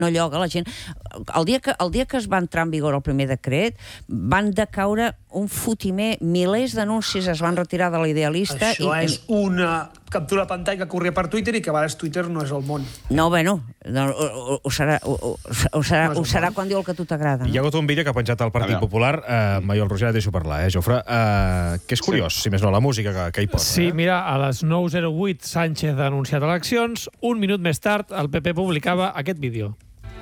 no lloga la gent. El dia que es va entrar en vigor el primer decret, van decaure un fotimer, milers d'anuncis es van retirar de l'Idealista. Això és una captura de pantalla que corria per Twitter i que a vegades Twitter no és el món. No, bueno, ho serà quan diu el que a tu t'agrada. Hi ha hagut un vídeo que ha penjat el Partit Popular, Maiol Roger, et deixo parlar, Jofre, que és curiós, si més no, la música que hi posa. Sí, mira, a les 9:08 Sánchez ha anunciat eleccions, un minut més tard el PP publicava aquest vídeo.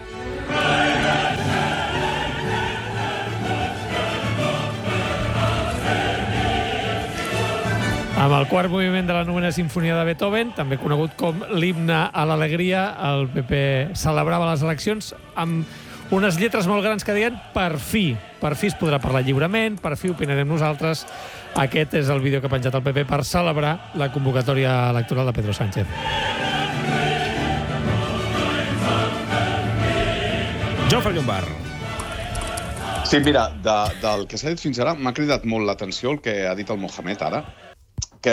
Amb el quart moviment de la novena sinfonia de Beethoven, també conegut com l'himne a l'alegria, el PP celebrava les eleccions amb unes lletres molt grans que deien per fi es podrà parlar lliurement, per fi opinarem nosaltres. Aquest és el vídeo que ha penjat el PP per celebrar la convocatòria electoral de Pedro Sánchez. Jofre Llombard. Sí, mira, del que s'ha dit fins ara m'ha cridat molt l'atenció el que ha dit el Mohamed ara, que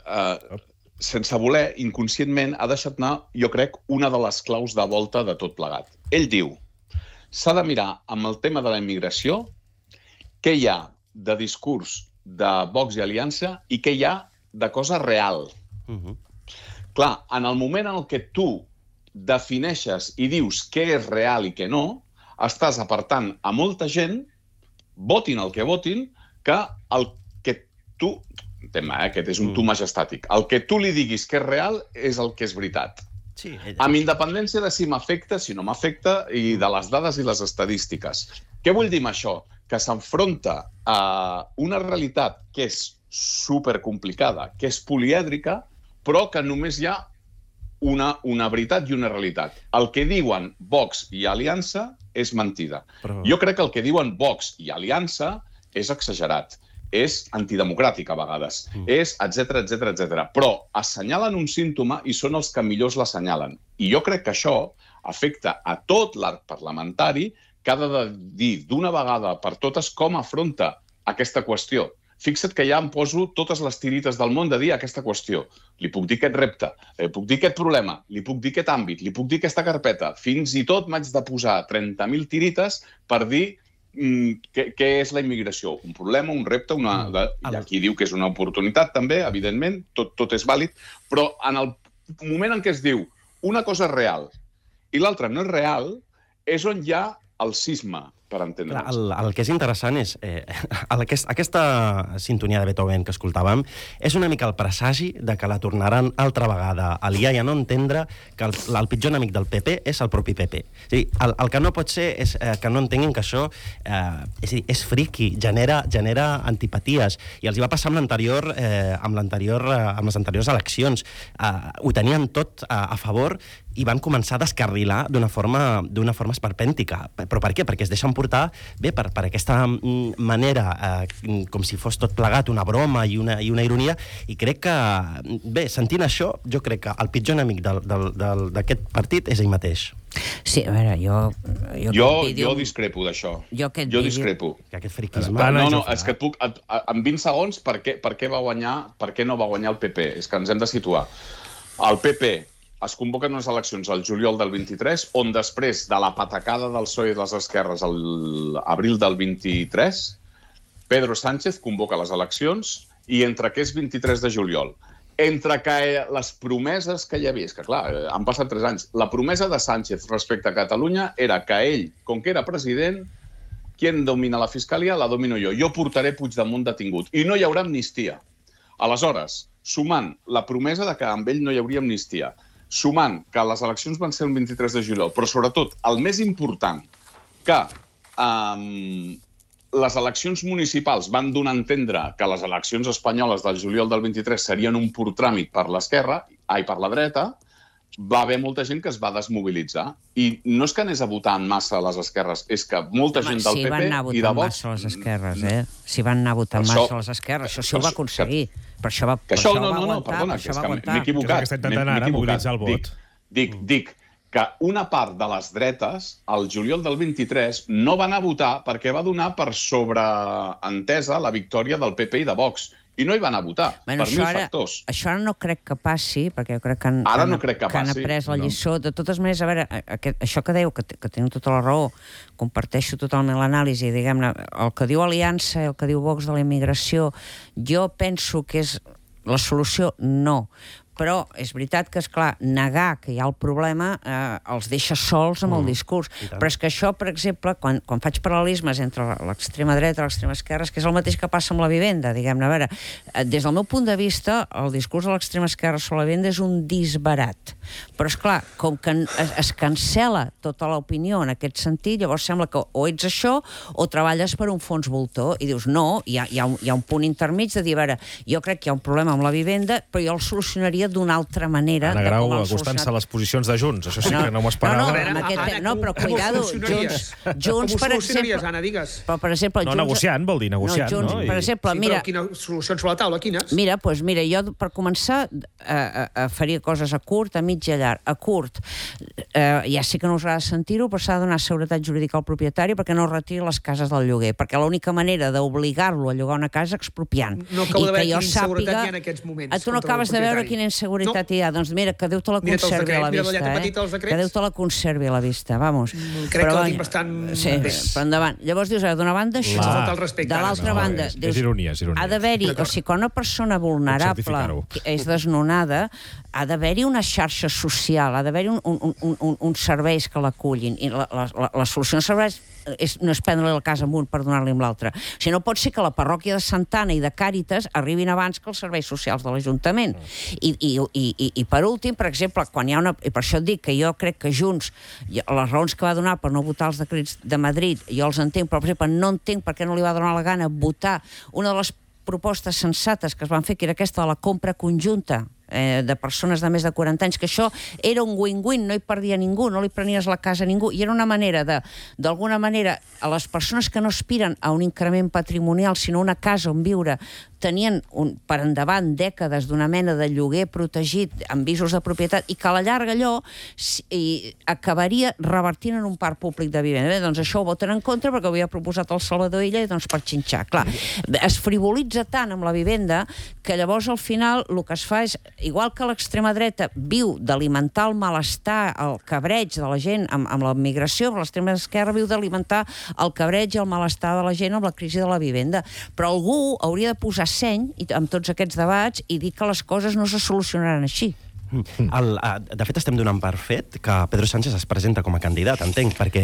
sense voler, inconscientment, ha deixat anar, jo crec, una de les claus de volta de tot plegat. Ell diu, s'ha de mirar amb el tema de la immigració què hi ha de discurs de Vox i Aliança i què hi ha de cosa real. Clar, en el moment en què tu defineixes i dius què és real i què no, estàs apartant a molta gent, votin el que votin, que el que tu... Aquest és un tu majestàtic. El que tu li diguis que és real és el que és veritat. Sí, amb independència de si m'afecta, si no m'afecta, i de les dades i les estadístiques. Què vull dir amb això? Que s'enfronta a una realitat que és supercomplicada, que és polièdrica, però que només hi ha una veritat i una realitat. El que diuen Vox i Aliança és mentida. Jo crec que el que diuen Vox i Aliança és exagerat, és antidemocràtic a vegades, és etc. Però assenyalen un símptoma i són els que millors l'assenyalen. I jo crec que això afecta a tot l'arc parlamentari que ha de dir d'una vegada per totes com afronta aquesta qüestió. Fixa't que ja em poso totes les tirites del món de dir aquesta qüestió. Li puc dir aquest repte, li puc dir aquest problema, li puc dir aquest àmbit, li puc dir aquesta carpeta. Fins i tot m'haig de posar 30.000 tirites per dir què és la immigració. Un problema, un repte, i aquí diu que és una oportunitat també, evidentment, tot és vàlid, però en el moment en què es diu una cosa és real i l'altra no és real, és on hi ha el cisma, per entendre'ns. El que és interessant és aquesta sintonia de Beethoven que escoltàvem és una mica el presagi de que la tornaran altra vegada a liar i a no entendre que el pitjor enemic del PP és el propi PP. És a dir, el que no pot ser és que no entenguin que això és friqui, genera antipaties, i els hi va passar amb les anteriors eleccions. Ho tenien tot a favor i van començar a descarrilar d'una forma esperpèntica. Però per què? Perquè es deixen portar per aquesta manera, com si fos tot plegat una broma i una ironia, i crec que, sentint això, jo crec que el pitjor enemic d'aquest partit és ell mateix. Sí, a veure, jo discrepo d'això. Jo discrepo. Aquest friquisme... No, és que et puc... En 20 segons, per què no va guanyar el PP? És que ens hem de situar. El PP es convoquen unes eleccions al juliol del 23, on després de la patacada del PSOE i de les esquerres a l'abril del 23, Pedro Sánchez convoca les eleccions i entre que és 23 de juliol, entre que les promeses que hi havia, és que clar, han passat 3 anys, la promesa de Sánchez respecte a Catalunya era que ell, com que era president, qui domina la fiscalia la domino jo. Jo portaré Puigdemont detingut i no hi haurà amnistia. Aleshores, sumant la promesa de que amb ell no hi hauria amnistia, sumant que les eleccions van ser el 23 de juliol, però sobretot, el més important, que les eleccions municipals van donar a entendre que les eleccions espanyoles del juliol del 23 serien un pur tràmit per la dreta, va haver molta gent que es va desmobilitzar. I no és que anés a votar en massa a les esquerres, és que molta gent del PP i de Vox... Si van anar a votar massa a les esquerres, això ho va aconseguir. Per això va aguantar. Perdona, és que m'he equivocat. Dic que una part de les dretes, al juliol del 23, no va anar a votar perquè va donar per sobreentesa la victòria del PP i de Vox. i no hi van a votar, Bueno, per 1000 factors. Això ara no crec que passi, perquè jo crec que Ara no crec que han passi, après la no. lliçó. De totes maneres, a veure, això que dèieu, que teniu tota la raó, comparteixo totalment l'anàlisi, diguem-ne, el que diu Aliança, el que diu Vox de la immigració, jo penso que és la solució, no. Però és veritat que, esclar, negar que hi ha el problema els deixa sols amb el discurs. Però és que això, per exemple, quan faig paral·lelismes entre l'extrema dreta i l'extrema esquerra, és que és el mateix que passa amb la vivenda, diguem-ne. A veure, des del meu punt de vista, el discurs de l'extrema esquerra sobre la vivenda és un disbarat. Però, esclar, com que es cancela tota l'opinió en aquest sentit, llavors sembla que o ets això o treballes per un fons voltor i dius, no, hi ha un punt intermig de dir, a veure, jo crec que hi ha un problema amb la vivenda, però jo el solucionaria d'una altra manera. Ana Grau acostant-se a les posicions de Junts. Això sí que no m'ho esperava. No, però cuidado, Junts, per exemple... Anna, digues. Però, per exemple, no, negociant, vol dir, negociant, no? Per exemple, mira... Però quines solucions sobre la taula, quines? Mira, jo, per començar, faria coses a curt, a mig i a llarg. A curt, ja sé que no us agrada sentir-ho, però s'ha de donar seguretat jurídica al propietari perquè no retiri les cases del lloguer, perquè l'única manera d'obligar-lo a llogar una casa és expropiant. No acabo de veure quina inseguretat hi ha en aquests moments. Tu no acabes de veure quina inseguretat hi ha. Doncs mira, que Déu te la conservi a la vista. Que Déu te la conservi a la vista, vamos. Crec que la tinc bastant... Sí, però endavant. Llavors dius, d'una banda, això. De l'altra banda, és ironia, és ironia. Ha d'haver-hi, o sigui, quan una persona vulnerable és desnonada, ha d'haver-hi una xarxa social, ha d'haver-hi uns serveis que l'acullin. I la solució de serveis no és prendre-li la casa amunt per donar-li amb l'altra. O sigui, no pot ser que la parròquia de Santa Anna i de Càritas arribin abans que els serveis socials de l'Ajuntament. I per últim, per exemple, quan hi ha una... I per això et dic que jo crec que Junts, les raons que va donar per no votar els decrets de Madrid, jo els entenc, però, per exemple, no entenc per què no li va donar la gana votar una de les propostes sensates que es van fer, que era aquesta de la compra conjunta de persones de més de 40 anys, que això era un win-win, no hi perdia ningú, no li prenies la casa a ningú, i era una manera d'alguna manera, a les persones que no aspiren a un increment patrimonial, sinó una casa on viure, tenien per endavant dècades d'una mena de lloguer protegit amb visos de propietat, i que a la llarga allò acabaria revertint en un parc públic de vivenda. Bé, doncs això ho voten en contra perquè ho havia proposat el Salvador Illa, i doncs per xinxar. Clar, es frivolitza tant amb la vivenda que llavors al final el que es fa és, igual que l'extrema dreta viu d'alimentar el malestar, el cabreig de la gent amb la migració, l'extrema esquerra viu d'alimentar el cabreig i el malestar de la gent amb la crisi de la vivenda. Però algú hauria de posar seny amb tots aquests debats i dir que les coses no se solucionaran així. De fet, estem donant per fet que Pedro Sánchez es presenta com a candidat, entenc, perquè...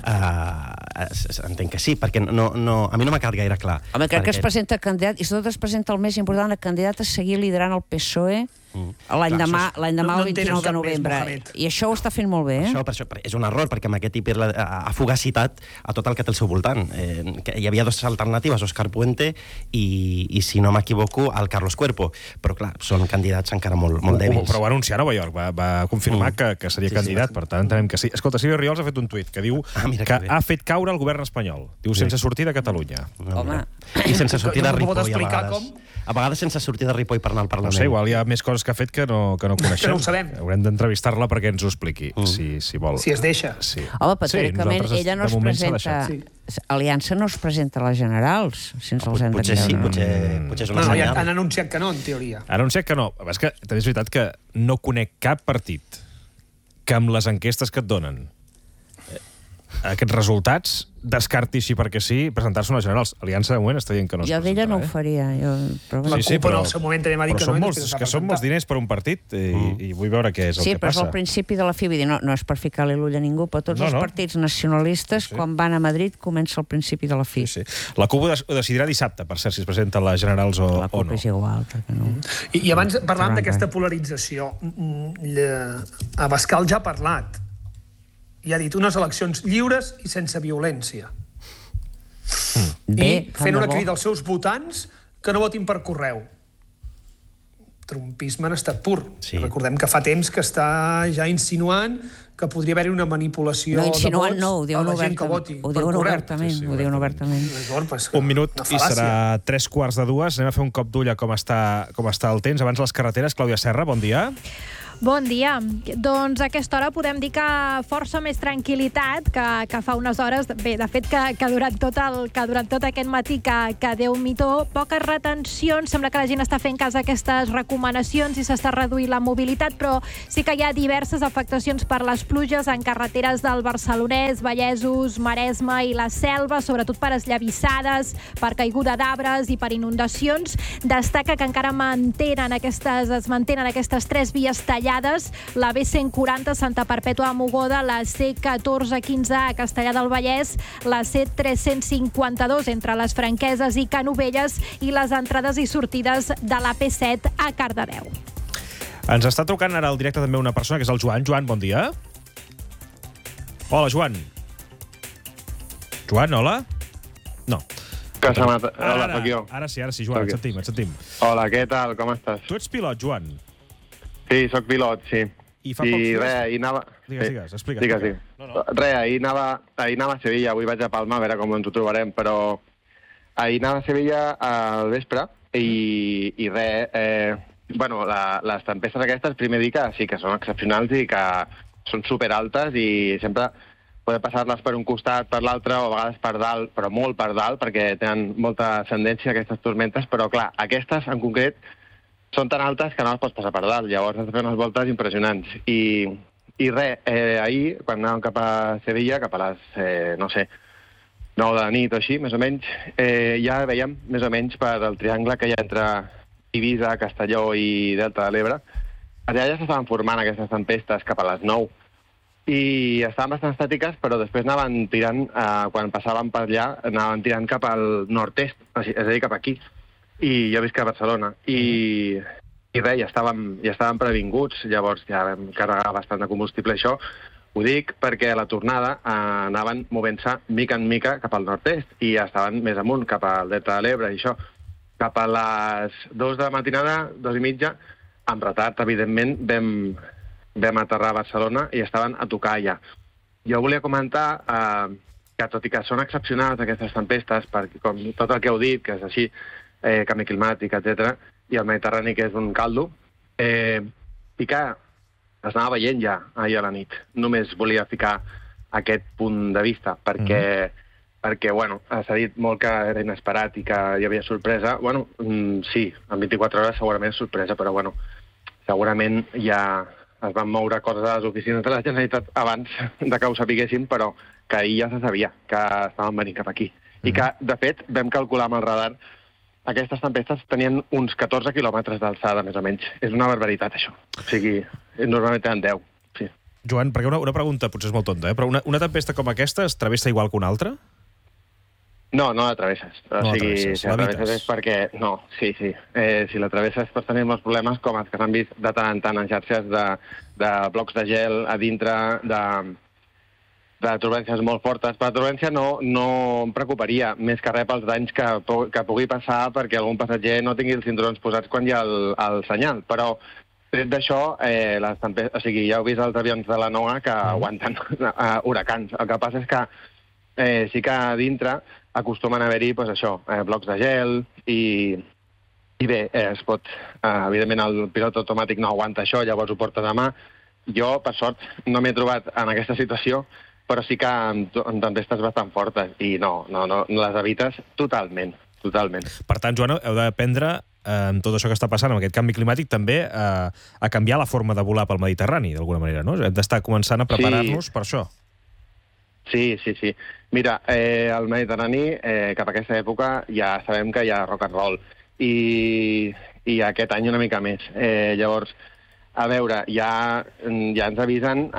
Entenc que sí, perquè a mi no m'ha quedat gaire clar. Home, crec que es presenta candidat, i sobretot es presenta el més important, el candidat a seguir liderant el PSOE l'any demà, el 29 de novembre. I això ho està fent molt bé, Per això és un error, perquè amb aquest hiper ha fugacitat a tot el que té al seu voltant. Hi havia dues alternatives, Òscar Puente i, si no m'equivoco, el Carlos Cuerpo. Però, clar, són candidats encara molt dèbils. Però va anunciar a Nova York, va confirmar que seria candidat, per tant entenem que sí. Escolta, Sílvia Riols ha fet un tuit que diu que ha fet caure el govern espanyol. Diu, sense sortir de Catalunya. Home. I sense sortir de Ripoll, a vegades. A vegades sense sortir de Ripoll per anar al Parlament. No sé, igual hi ha més coses que ha fet que no coneixem. Que no ho sabem. Haurem d'entrevistar-la perquè ens ho expliqui, si vol. Si es deixa. Sí. Home, teòricament, ella no es presenta... Aliança no es presenta a les generals, sense els hem de Potser sí, potser és una senyal. Han anunciat que no, en teoria. Han anunciat que no. És que també és veritat que no conec cap partit que amb les enquestes que et donen aquests resultats descarti així perquè sí presentar-se a les generals. Aliança de moment està dient que no es presentarà. Jo d'ella no ho faria. La CUP en el seu moment també m'ha dit que no. Però són molts diners per un partit i vull veure què és el que passa. Sí, però és el principi de la fi. No és per ficar-li l'ull a ningú, però tots els partits nacionalistes, quan van a Madrid, comença el principi de la fi. La CUP ho decidirà dissabte, per cert, si es presenta a les generals o no. La CUP és igual, perquè no. I abans parlàvem d'aquesta polarització. Abascal ja ha parlat i ha dit unes eleccions lliures i sense violència. I fent una crida als seus votants que no votin per correu. Trumpisme en estat pur. Recordem que fa temps que està ja insinuant que podria haver-hi una manipulació de vots a la gent que voti per correu. Ho diuen obertament. Un minut i serà 3:15. Anem a fer un cop d'ull a com està el temps. Abans les carreteres. Clàudia Serra, bon dia. Bon dia. Doncs a aquesta hora podem dir que força més tranquil·litat que fa unes hores. Bé, de fet, que durant tot aquest matí que Déu-n'hi-do, poques retencions. Sembla que la gent està fent cas a aquestes recomanacions i s'està reduint la mobilitat, però sí que hi ha diverses afectacions per les pluges en carreteres del Barcelonès, Vallesos, Maresme i la Selva, sobretot per esllavissades, per caiguda d'arbres i per inundacions. Destaca que encara es mantenen aquestes 3 vies tallades, la B140 Santa Perpètua a Mogoda, la C1415 a Castellar del Vallès, la C352 entre les Franqueses i Canovelles i les entrades i sortides de la P7 a Cardedeu. Ens està trucant ara al directe també una persona, que és el Joan. Joan, bon dia. Hola, Joan. Joan, hola? No. Hola, sóc jo. Ara sí, Joan, et sentim. Hola, què tal? Com estàs? Tu ets pilot, Joan? Sí, sóc pilot, sí. I fa pocs dies... ahir anava... Digues, explica. Digues. No. Ahir anava a Sevilla, avui vaig a Palma, a veure com ens ho trobarem, però ahir anava a Sevilla al vespre i bueno, les tempestes aquestes, primer dir que sí que són excepcionals i que són superaltes i sempre poder passar-les per un costat, per l'altre, o a vegades per dalt, però molt per dalt, perquè tenen molta ascendència aquestes tormentes, però clar, aquestes en concret són tan altes que no les pots passar per dalt, llavors has de fer unes voltes impressionants. I ahir, quan anàvem cap a Sevilla, cap a les, 9 de la nit o així, més o menys, ja veiem més o menys per el triangle que hi ha entre Eivissa, Castelló i Delta de l'Ebre. Allà ja s'estaven formant aquestes tempestes cap a les 9, i estaven bastant estàtiques, però després anaven tirant, quan passaven per allà, anaven tirant cap al nord-est, és a dir, cap aquí. I jo visc a Barcelona. I ja estàvem previnguts, llavors ja vam carregar bastant de combustible. Això ho dic perquè a la tornada anaven movent-se mica en mica cap al nord-est i ja estaven més amunt, cap al Delta de l'Ebre i això. Cap a les 2 de la matinada, 2:30, amb retard, evidentment, vam aterrar a Barcelona i estaven a tocar allà. Jo volia comentar que, tot i que són excepcionals aquestes tempestes, perquè com tot el que heu dit, que és així, canvi climàtic, etc., i el Mediterrani, que és un caldo, i que es anava veient ja ahir a la nit. Només volia ficar aquest punt de vista, perquè bueno, s'ha dit molt que era inesperat i que hi havia sorpresa. Bueno, sí, en 24 hores segurament és sorpresa, però bueno, segurament ja es van moure coses a les oficines de la Generalitat abans de que ho sapiguéssim, però que ahir ja se sabia que estaven venint cap aquí. I que, de fet, vam calcular amb el radar aquestes tempestes tenien uns 14 quilòmetres d'alçada, més o menys. És una barbaritat, això. O sigui, normalment tenen 10. Sí. Joan, perquè una pregunta potser és molt tonta, però una tempesta com aquesta es travessa igual que una altra? No, no la travesses. No la travesses, si la travesses és perquè... No, sí. Si la travesses pots tenir molts problemes com els que s'han vist de tant en tant en xarxes de blocs de gel a dintre, de turbulències molt fortes. Per la turbulència no em preocuparia, més que res pels danys que pugui passar perquè algun passatger no tingui els cinturons posats quan hi ha el senyal. Però, tret d'això, o sigui, ja heu vist els avions de la NOAA que aguanten huracans. El que passa és que sí que a dintre acostumen a haver-hi, doncs això, blocs de gel i bé, es pot... Evidentment, el pilot automàtic no aguanta això, llavors ho porta de mà. Jo, per sort, no m'he trobat en aquesta situació, però sí que en tempestes bastant fortes i no les evites totalment. Per tant, Joan, heu d'aprendre amb tot això que està passant, amb aquest canvi climàtic, també a canviar la forma de volar pel Mediterrani, d'alguna manera, no? Hem d'estar començant a preparar-nos per això. Sí. Mira, al Mediterrani, cap a aquesta època, ja sabem que hi ha rock and roll i aquest any una mica més. Llavors, a veure, ja ens avisen...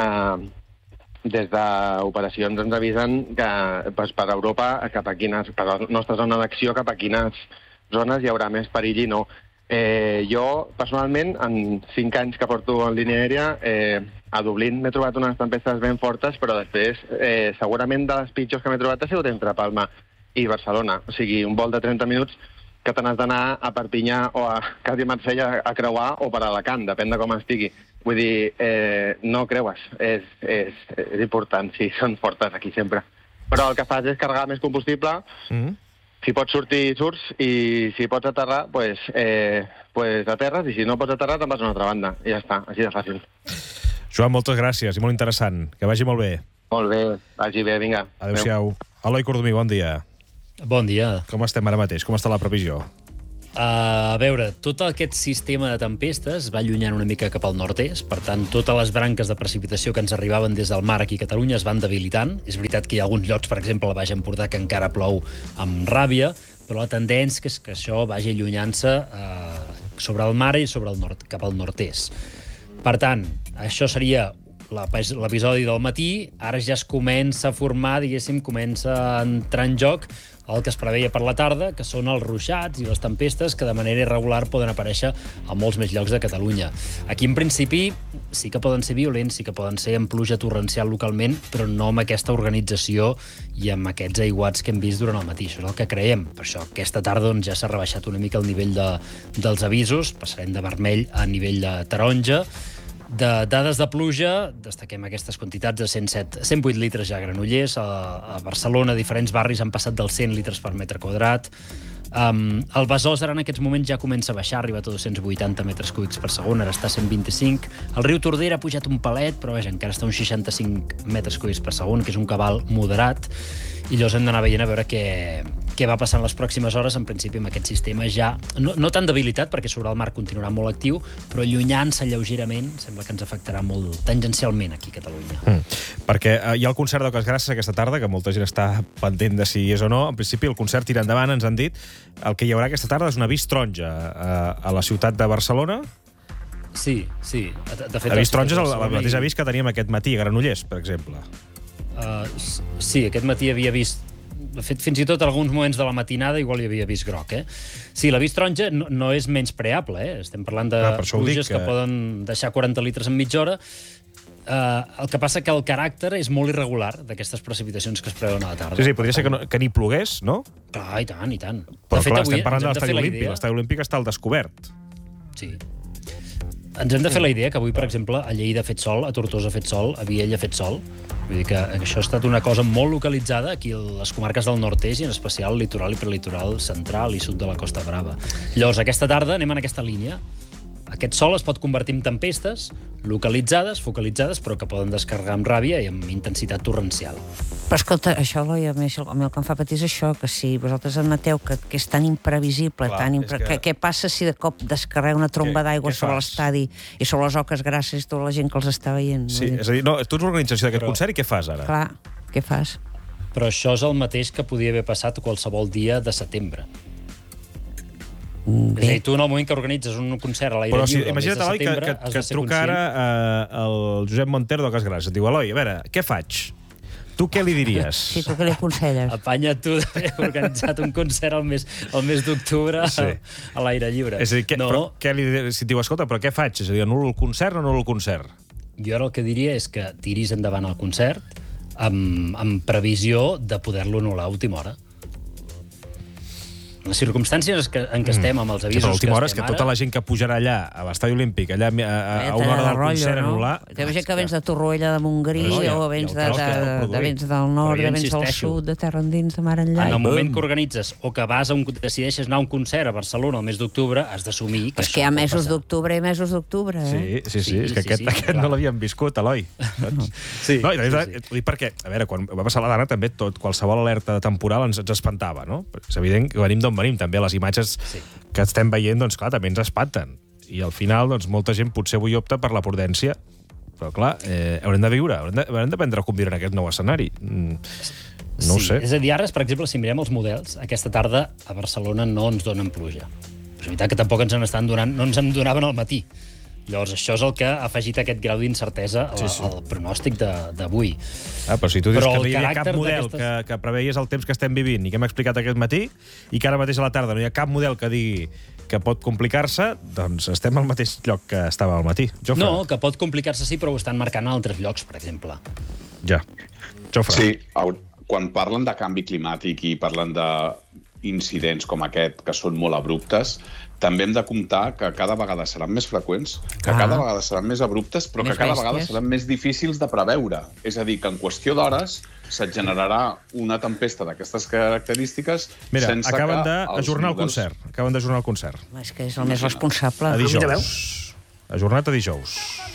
Des d'operacions ens avisen que per Europa, per la nostra zona d'acció, cap a quines zones hi haurà més perill i no. Jo, personalment, en 5 anys que porto en línia aèria, a Dublín m'he trobat unes tempestes ben fortes, però després, segurament de les pitjors que m'he trobat ha sigut entre Palma i Barcelona. O sigui, un vol de 30 minuts que te n'has d'anar a Perpinyà o a quasi Marsella a creuar o per Alacant, depèn de com estigui. Vull dir, no creues, és important, sí, són fortes aquí sempre. Però el que fas és carregar més combustible Si pots sortir, surts, i si pots aterrar, pues aterres, i si no pots aterrar, te'n vas a una altra banda. I ja està, així de fàcil. Joan, moltes gràcies i molt interessant. Que vagi molt bé. Molt bé, vagi bé, vinga. Adéu-siau. Eloi Cordomí, bon dia. Bon dia. Com estem ara mateix? Com està la previsió? A veure, tot aquest sistema de tempestes va allunyant una mica cap al nord-est, per tant, totes les branques de precipitació que ens arribaven des del mar aquí a Catalunya es van debilitant. És veritat que hi ha alguns llocs, per exemple, a Baix Empordà, que encara plou amb ràbia, però la tendència és que això vagi allunyant-se sobre el mar i sobre el nord, cap al nord-est. Per tant, això seria l'episodi del matí. Ara ja es comença a formar, diguéssim, comença a entrar en joc el que es preveia per la tarda, que són els ruixats i les tempestes que de manera irregular poden aparèixer a molts més llocs de Catalunya. Aquí, en principi, sí que poden ser violents, sí que poden ser amb pluja torrencial localment, però no amb aquesta organització i amb aquests aiguats que hem vist durant el matí. Això és el que creiem. Per això, aquesta tarda ja s'ha rebaixat una mica el nivell dels avisos, passarem de vermell a nivell de taronja. De dades de pluja, destaquem aquestes quantitats de 108 litres ja a Granollers. A Barcelona, diferents barris han passat dels 100 litres per metre quadrat. El Besòs ara en aquests moments ja comença a baixar, arriba a 280 metres cúbics per segon, ara està a 125. El riu Tordera ha pujat un palet, però vaja, encara està a uns 65 metres cúbics per segon, que és un cabal moderat. I llavors hem d'anar veient a veure què va passar en les pròximes hores, en principi amb aquest sistema ja, no tan debilitat, perquè sobre el mar continuarà molt actiu, però allunyant-se lleugerament, sembla que ens afectarà molt tangencialment aquí a Catalunya. Perquè hi ha el concert d'Oques Grasses aquesta tarda, que molta gent està pendent de si és o no. En principi, el concert tira endavant, ens han dit. El que hi haurà aquesta tarda és un avís taronja a la ciutat de Barcelona. Sí. De fet, avís taronja és el mateix avís que teníem aquest matí a Granollers, per exemple. Sí, aquest matí havia vist... De fet, fins i tot alguns moments de la matinada igual hi havia vist groc, Sí, l'avís taronja no és menys preable, Estem parlant de pluges que poden deixar 40 litres en mitja hora. El que passa que el caràcter és molt irregular d'aquestes precipitacions que es preveuen a la tarda. Sí, podria ser que ni plogués, no? Clar, i tant. Però clar, estem parlant de l'estadi olímpic. L'estadi olímpic està al descobert. Sí. Ens hem de fer la idea que avui, per exemple, a Lleida ha fet sol, a Tortosa ha fet sol, a Viella ha fet sol. Vull dir que això ha estat una cosa molt localitzada aquí a les comarques del nord-est i en especial el litoral i prelitoral central i sud de la Costa Brava. Llavors, aquesta tarda anem en aquesta línia. Aquest sol es pot convertir en tempestes localitzades, focalitzades, però que poden descarregar amb ràbia i amb intensitat torrencial. Però escolta, això, Eloi, a mi el que em fa patir és això, que si vosaltres admeteu que és tan imprevisible, què passa si de cop descarrega una tromba d'aigua sobre l'estadi i sobre les Oques Grasses i tota la gent que els està veient? Sí, és a dir, tu ets l'organització d'aquest concert i què fas ara? Clar, què fas? Però això és el mateix que podia haver passat qualsevol dia de setembre. És a dir, tu en el moment que organitzes un concert a l'aire lliure... Imagina't, Eloi, que et truca ara el Josep Montero d'Oques Grasses. Et diu, Eloi, a veure, què faig? Tu què li diries? Sí, tu què li aconselles? Apanya't tu d'haver organitzat un concert el mes d'octubre a l'aire lliure. És a dir, si et diu, escolta, però què faig? És a dir, anul·lo el concert o no anul·lo el concert? Jo ara el que diria és que tiris endavant el concert amb previsió de poder-lo anul·lar a última hora. Les circumstàncies en què estem, amb els avisos que estem ara... és que tota la gent que pujarà allà, a l'estadi olímpic, allà a una hora del concert, anul·lar... Que veig que vens de Torroella de Montgrí, o vens del nord, vens del sud, de terra endins, de mar enllà... En el moment que organitzes o que decideixes anar a un concert a Barcelona el mes d'octubre, has d'assumir que això... És que hi ha mesos d'octubre i mesos d'octubre, Sí, és que aquest no l'havíem viscut, Eloi. Sí. No, ho dic perquè, a veure, quan va passar la Dana, també qualsevol alerta de temporal ens espantava, no? És evident que venim d'on venim, també les imatges que estem veient, doncs clar, també ens espanten. I al final, doncs, molta gent potser avui opta per la prudència, però clar, haurem de viure, haurem d'aprendre a conviure en aquest nou escenari. No ho sé. És a dir, ara, per exemple, si mirem els models, aquesta tarda a Barcelona no ens donen pluja. És veritat que tampoc ens n'estan donant, no ens en donaven al matí. Llavors, això és el que ha afegit aquest grau d'incertesa al pronòstic d'avui. Però si tu dius que no hi havia cap model que preveies el temps que estem vivint i que hem explicat aquest matí, i que ara mateix a la tarda no hi ha cap model que digui que pot complicar-se, doncs estem al mateix lloc que estava al matí. Jofre. No, que pot complicar-se sí, però ho estan marcant a altres llocs, per exemple. Ja. Jofre. Sí, quan parlen de canvi climàtic i parlen d'incidents com aquest, que són molt abruptes, també hem de comptar que cada vegada seran més freqüents, que cada vegada seran més abruptes, però que cada vegada seran més difícils de preveure. És a dir, que en qüestió d'hores se't generarà una tempesta d'aquestes característiques. Mira, acaben d'ajornar el concert. És que és el més responsable. A dijous. Ajornat a dijous.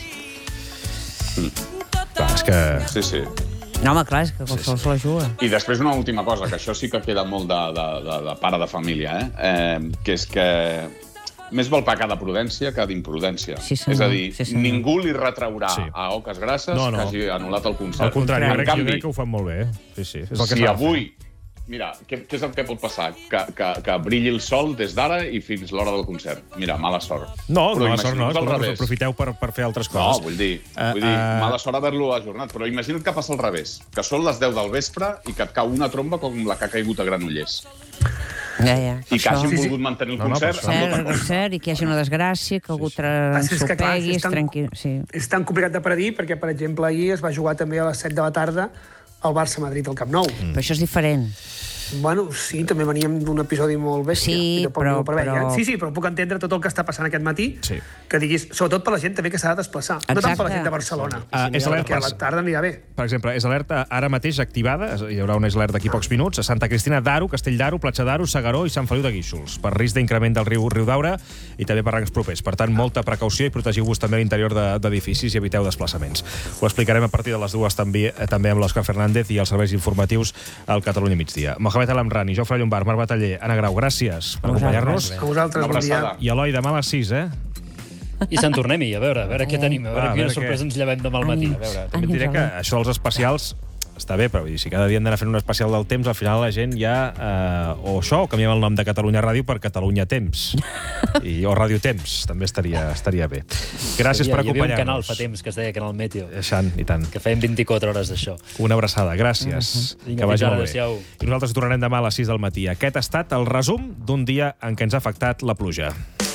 Clar, és que... Sí. No, home, clar, és que qualsevol se la juga. I després una última cosa, que això sí que queda molt de pare de família, que és que més val pecar de prudència que d'imprudència. Sí, és a dir, ningú li retraurà a Oques Grasses que hagi anul·lat el concert. Al contrari, jo crec que ho fan molt bé. Sí, és el que si avui... Mira, què és el que pot passar? Que brilli el sol des d'ara i fins l'hora del concert. Mira, mala sort. No, mala sort no, aprofiteu per fer altres coses. No, vull dir, mala sort haver-lo ajornat, però imagina't que passa al revés, que són les 10 del vespre i que et cau una tromba com la que ha caigut a Granollers. I que hagin volgut mantenir el concert. Cert, i que hi hagi una desgràcia, que algú s'ho tranquil. És tan complicat de predir, perquè, per exemple, ahir es va jugar també a les 7 de la tarda al Barça-Madrid al Camp Nou. Però això és diferent. Bueno, sí, també veníem d'un episodi molt bèstia. Sí, però... Sí, però puc entendre tot el que està passant aquest matí, que diguis, sobretot per la gent també que s'ha de desplaçar. No tant per la gent de Barcelona, perquè a la tarda anirà bé. Per exemple, és alerta ara mateix activada, hi haurà una alerta d'aquí pocs minuts, a Santa Cristina d'Aro, Castell d'Aro, Platja d'Aro, Segaró i Sant Feliu de Guíxols, per risc d'increment del riu Daura i també per rangs propers. Per tant, molta precaució i protegiu-vos també a l'interior d'edificis i eviteu desplaçaments. Ho explicarem a partir de les 2 també amb l'Òscar Fernández i els serveis informatius al Catalunya Migdia. Mohamed Alamrani, Jofre Llombard, Marc Bataller, Ana Grau, gràcies per acompanyar-nos. A vosaltres, bon dia. I Eloi, demà a les 6, I Sant Tornem-hi, a veure què tenim, a veure quina sorpresa ens llevem demà al matí. També et diré que això dels especials està bé, però si cada dia hem d'anar fent un especial del temps, al final la gent ja... o això, o canviem el nom de Catalunya Ràdio per Catalunya Temps. O Ràdio Temps, també estaria bé. Gràcies per acompanyar-nos. Hi havia un canal fa temps que es deia Canal Meteo. I tant. Que feien 24 hores d'això. Una abraçada, gràcies. Que vagi molt bé. I nosaltres tornarem demà a les 6 del matí. Aquest ha estat el resum d'un dia en què ens ha afectat la pluja.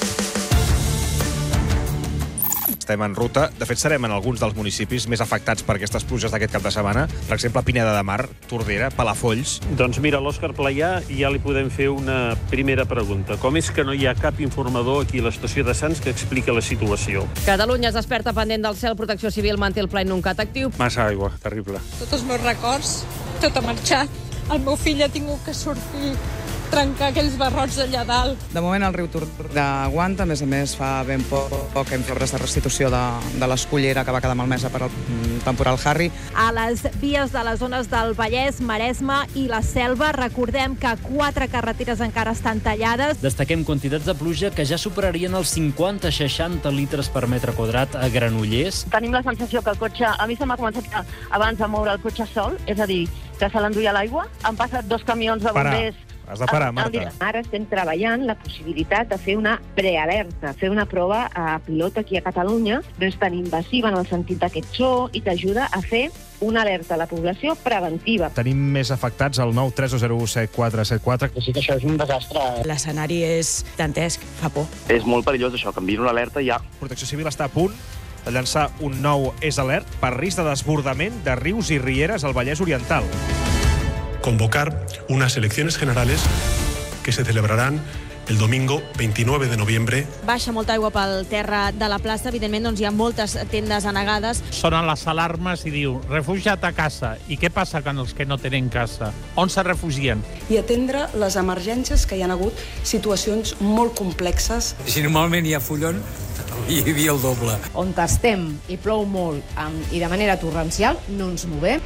Estem en ruta. De fet, serem en alguns dels municipis més afectats per aquestes pluges d'aquest cap de setmana. Per exemple, Pineda de Mar, Tordera, Palafolls. Doncs mira, l'Òscar Playà ja li podem fer una primera pregunta. Com és que no hi ha cap informador aquí a l'estació de Sants que expliqui la situació? Catalunya es desperta pendent del cel. Protecció Civil manté el pla inuncat actiu. Massa aigua, terrible. Tots els meus records, tot ha marxat. El meu fill ha tingut que sortir, trencar aquells barrots d'allà dalt. De moment el riu Tordera aguanta, a més fa ben poc hem fet obres de restitució de l'escollera que va quedar malmesa per el temporal Harry. A les vies de les zones del Vallès, Maresme i la Selva, recordem que 4 carreteres encara estan tallades. Destaquem quantitats de pluja que ja superarien els 50-60 litres per metre quadrat a Granollers. Tenim la sensació que el cotxe, a mi se m'ha començat abans a moure el cotxe sol, és a dir, que se l'enduia l'aigua. Han passat 2 camions de bombers. Has de parar, Marta. Ara estem treballant la possibilitat de fer una prealerta, fer una prova pilot aquí a Catalunya. No és tan invasiva en el sentit d'aquest so i t'ajuda a fer una alerta a la població preventiva. Tenim més afectats al 9307474. Sí que això és un desastre. L'escenari és dantesc, fa por. És molt perillós això, que enviïn una alerta ja. Protecció Civil està a punt de llançar un nou alert per risc de desbordament de rius i rieres al Vallès Oriental. Convocar unas elecciones generales que se celebrarán el domingo 29 de noviembre. Baixa molta aigua pel terra de la plaça, evidentment doncs hi ha moltes tendes anegades. Sonen les alarmes i diu, refugia't a casa. I què passa amb els que no tenen casa? On se refugien? I atendre les emergències que hi ha hagut, situacions molt complexes. Si normalment hi ha follon, hi havia el doble. On estem i plou molt i de manera torrencial, no ens movem.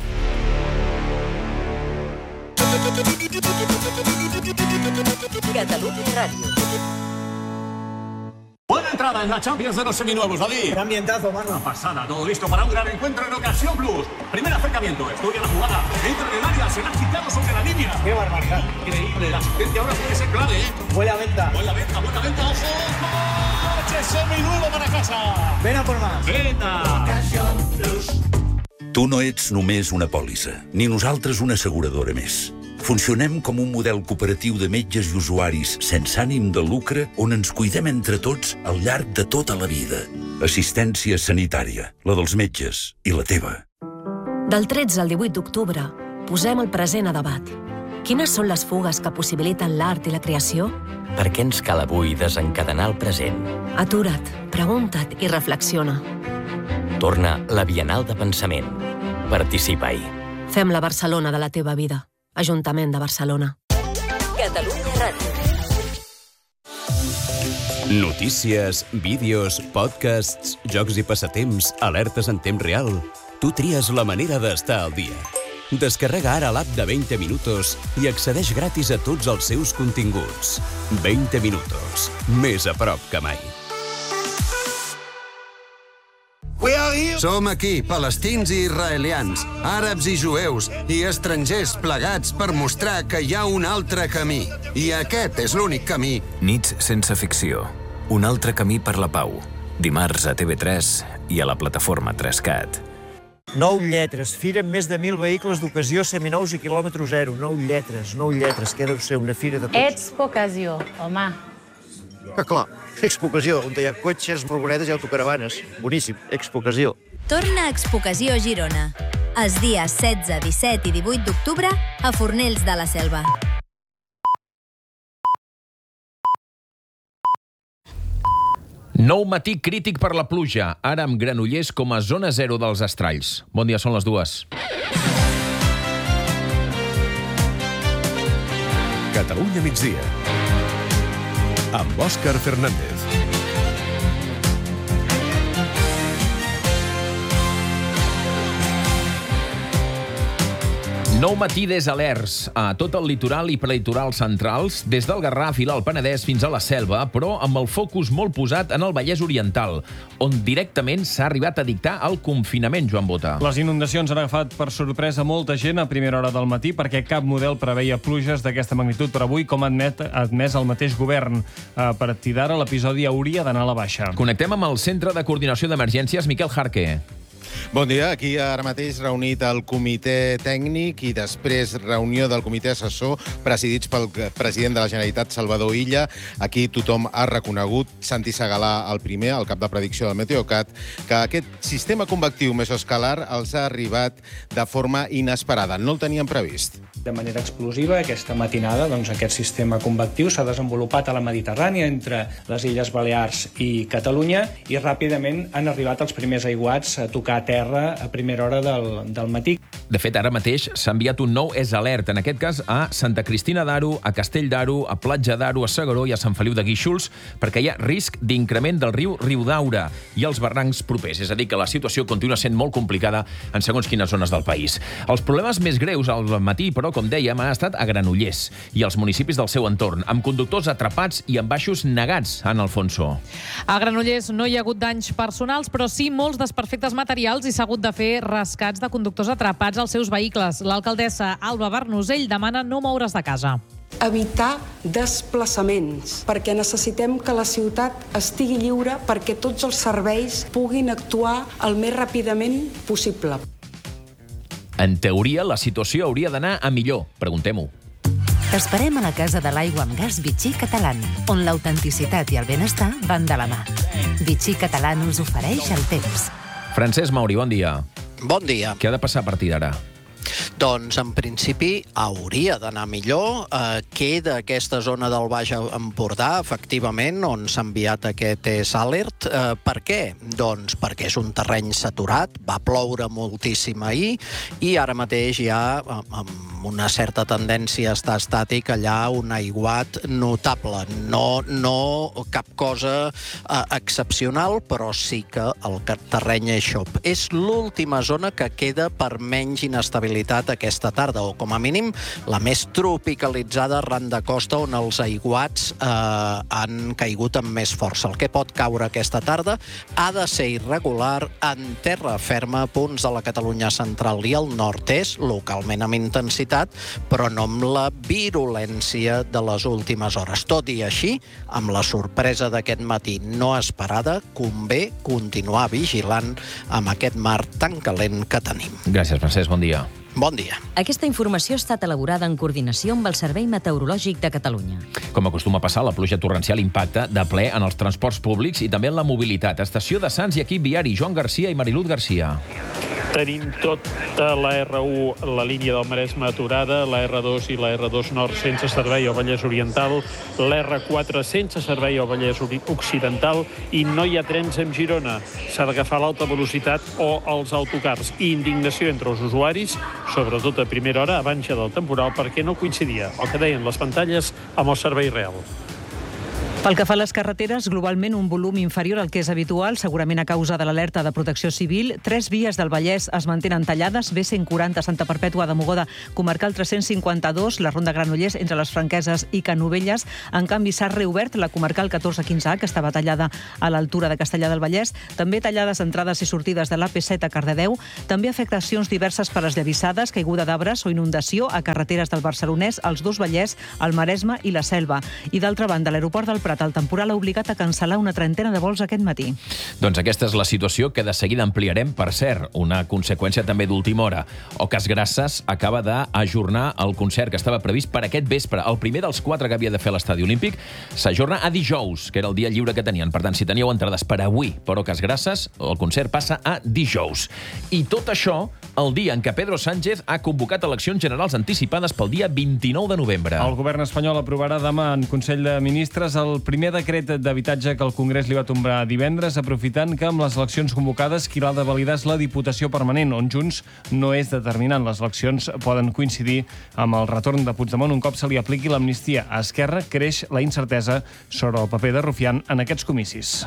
Catalunya Radio. Buena entrada en la Champions de los seminuevos, David. Qué ambientazo, mano. Una pasada, todo listo para un gran encuentro en Ocasión Plus. Primer acercamiento, estudia la jugada, entra en el área, se la ha quitado sobre la línea. Qué barbaridad. Increíble, la asistencia ahora puede ser clave, ¿eh? Buena venta. Buena venta, ojo. ¡Coche seminuevo para casa! Ven a por más. Venta. Ocasión Plus. Tu no ets només una pòlissa, ni nosaltres una asseguradora més. Funcionem com un model cooperatiu de metges i usuaris sense ànim de lucre on ens cuidem entre tots al llarg de tota la vida. Assistència sanitària, la dels metges i la teva. Del 13 al 18 d'octubre, posem el present a debat. Quines són les fugues que possibiliten l'art i la creació? Per què ens cal avui desencadenar el present? Atura't, pregunta't i reflexiona. Torna la Bienal de Pensament. Participa-hi. Fem la Barcelona de la teva vida. Ajuntament de Barcelona. Catalunya Ràdio. Notícies, vídeos, podcasts, jocs i passatemps, alertes en temps real. Tu tries la manera d'estar al dia. Descarrega ara l'app de 20 Minutos i accedeix gratis a tots els seus continguts. 20 Minutos. Més a prop que mai. Som aquí, palestins i israelians, àrabs i jueus i estrangers plegats per mostrar que hi ha un altre camí. I aquest és l'únic camí. Nits sense ficció. Un altre camí per la pau. Dimarts a TV3 i a la plataforma 3Cat. 9 lletres, fira amb més de 1.000 vehicles d'ocasió seminous i quilòmetre zero. 9 lletres, que deu ser una fira de tots. Expo Ocasió, home. Clar, Expo Ocasió, on hi ha cotxes, furgonetes i autocaravanes. Boníssim, Expo Ocasió. Torna a Expo Ocasió Girona. Els dies 16, 17 i 18 d'octubre a Fornells de la Selva. Nou matí crític per la pluja, ara amb Granollers com a zona zero dels estralls. Bon dia, són les 2. Catalunya migdia. Amb Òscar Fernández. Nou matí des alerts a tot el litoral i prelitoral centrals, des del Garraf i l'Alt Penedès fins a la Selva, però amb el focus molt posat en el Vallès Oriental, on directament s'ha arribat a dictar el confinament, Joan Bota. Les inundacions han agafat per sorpresa molta gent a primera hora del matí perquè cap model preveia pluges d'aquesta magnitud, però avui, com ha admès el mateix govern, a partir d'ara l'episodi hauria d'anar a la baixa. Connectem amb el Centre de Coordinació d'Emergències, Miquel Jarque. Bon dia, aquí ara mateix reunit el comitè tècnic i després reunió del comitè assessor presidits pel president de la Generalitat, Salvador Illa. Aquí tothom ha reconegut, Santi Segalà el primer, el cap de predicció del Meteocat, que aquest sistema convectiu mesoescalar els ha arribat de forma inesperada. No el tenien previst. De manera explosiva, aquesta matinada, aquest sistema convectiu s'ha desenvolupat a la Mediterrània entre les Illes Balears i Catalunya i ràpidament han arribat els primers aiguats a tocar terra a primera hora del matí. De fet, ara mateix s'ha enviat un nou alert, en aquest cas a Santa Cristina d'Aro, a Castell d'Aro, a Platja d'Aro, a Segaró i a Sant Feliu de Guíxols, perquè hi ha risc d'increment del riu Riudaura i els barrancs propers. És a dir, que la situació continua sent molt complicada en segons quines zones del país. Els problemes més greus al matí, però, com dèiem, han estat a Granollers i als municipis del seu entorn, amb conductors atrapats i amb baixos negats, Ana Alfonso. A Granollers no hi ha hagut danys personals, però sí molts desperfectes materials i s'ha hagut de fer rescats de conductors atrapats als seus vehicles. L'alcaldessa Alba Barnusell demana no moure's de casa. Evitar desplaçaments, perquè necessitem que la ciutat estigui lliure perquè tots els serveis puguin actuar el més ràpidament possible. En teoria, la situació hauria d'anar a millor. Preguntem-ho. T'esperem a la Casa de l'Aigua amb Gas Vichy Catalán, on l'autenticitat i el benestar van de la mà. Vichy Catalán us ofereix el temps. Francesc Mauri, bon dia. Bon dia. Què ha de passar a partir d'ara? Doncs, en principi, hauria d'anar millor. Queda aquesta zona del Baix Empordà, efectivament, on s'ha enviat aquest alert. Per què? Doncs perquè és un terreny saturat, va ploure moltíssim ahir i ara mateix hi ha, amb una certa tendència a estar estàtic, allà un aiguat notable. No cap cosa excepcional, però sí que el terreny és xop. És l'última zona que queda per menys inestabilitat aquesta tarda, o com a mínim la més tropicalitzada arran de costa, on els aiguats han caigut amb més força. El que pot caure aquesta tarda ha de ser irregular en terra ferma a punts de la Catalunya central i el nord-est, localment amb intensitat, però no amb la virulència de les últimes hores. Tot i així, amb la sorpresa d'aquest matí no esperada, convé continuar vigilant amb aquest mar tan calent que tenim. Gràcies, Francesc. Bon dia. Bon dia. Aquesta informació ha estat elaborada en coordinació amb el Servei Meteorològic de Catalunya. Com acostuma a passar, la pluja torrencial impacta de ple en els transports públics i també en la mobilitat. Estació de Sants i equip viari, Joan Garcia i Mariluz Garcia. Tenim tota la R1, la línia del Maresme aturada, la R2 i la R2 Nord sense servei al Vallès Oriental, la R4 sense servei al Vallès Occidental i no hi ha trens amb Girona. S'ha d'agafar l'alta velocitat o els autocars. I indignació entre els usuaris, sobretot a primera hora, abans ja del temporal, perquè no coincidia el que deien les pantalles amb el servei real. Pel que fa a les carreteres, globalment un volum inferior al que és habitual, segurament a causa de l'alerta de protecció civil. 3 vies del Vallès es mantenen tallades, B140 Santa Perpètua de Mogoda, comarcal 352, la Ronda Granollers entre les Franqueses i Canovelles. En canvi, s'ha reobert la comarcal 1415A, que estava tallada a l'altura de Castellar del Vallès. També tallades entrades i sortides de l'AP7 a Cardedeu. També afectacions diverses per les llavissades, caiguda d'arbres o inundació a carreteres del Barcelonès, els dos Vallès, el Maresme i la Selva. I d'altra banda, l'aeroport del Prat, el temporal ha obligat a cancel·lar una trentena de vols aquest matí. Doncs aquesta és la situació que de seguida ampliarem. Per cert, una conseqüència també d'última hora. Ocas Grasses acaba d'ajornar el concert que estava previst per aquest vespre. El primer dels 4 que havia de fer a l'Estadi Olímpic s'ajorna a dijous, que era el dia lliure que tenien. Per tant, si teníeu entrades per avui per Ocas Grasses, el concert passa a dijous. I tot això el dia en què Pedro Sánchez ha convocat eleccions generals anticipades pel dia 29 de novembre. El govern espanyol aprovarà demà en Consell de Ministres el primer decret d'habitatge que el Congrés li va tombar divendres, aprofitant que amb les eleccions convocades qui l'ha de validar és la Diputació Permanent, on Junts no és determinant. Les eleccions poden coincidir amb el retorn de Puigdemont un cop se li apliqui l'amnistia. A Esquerra creix la incertesa sobre el paper de Rufián en aquests comicis.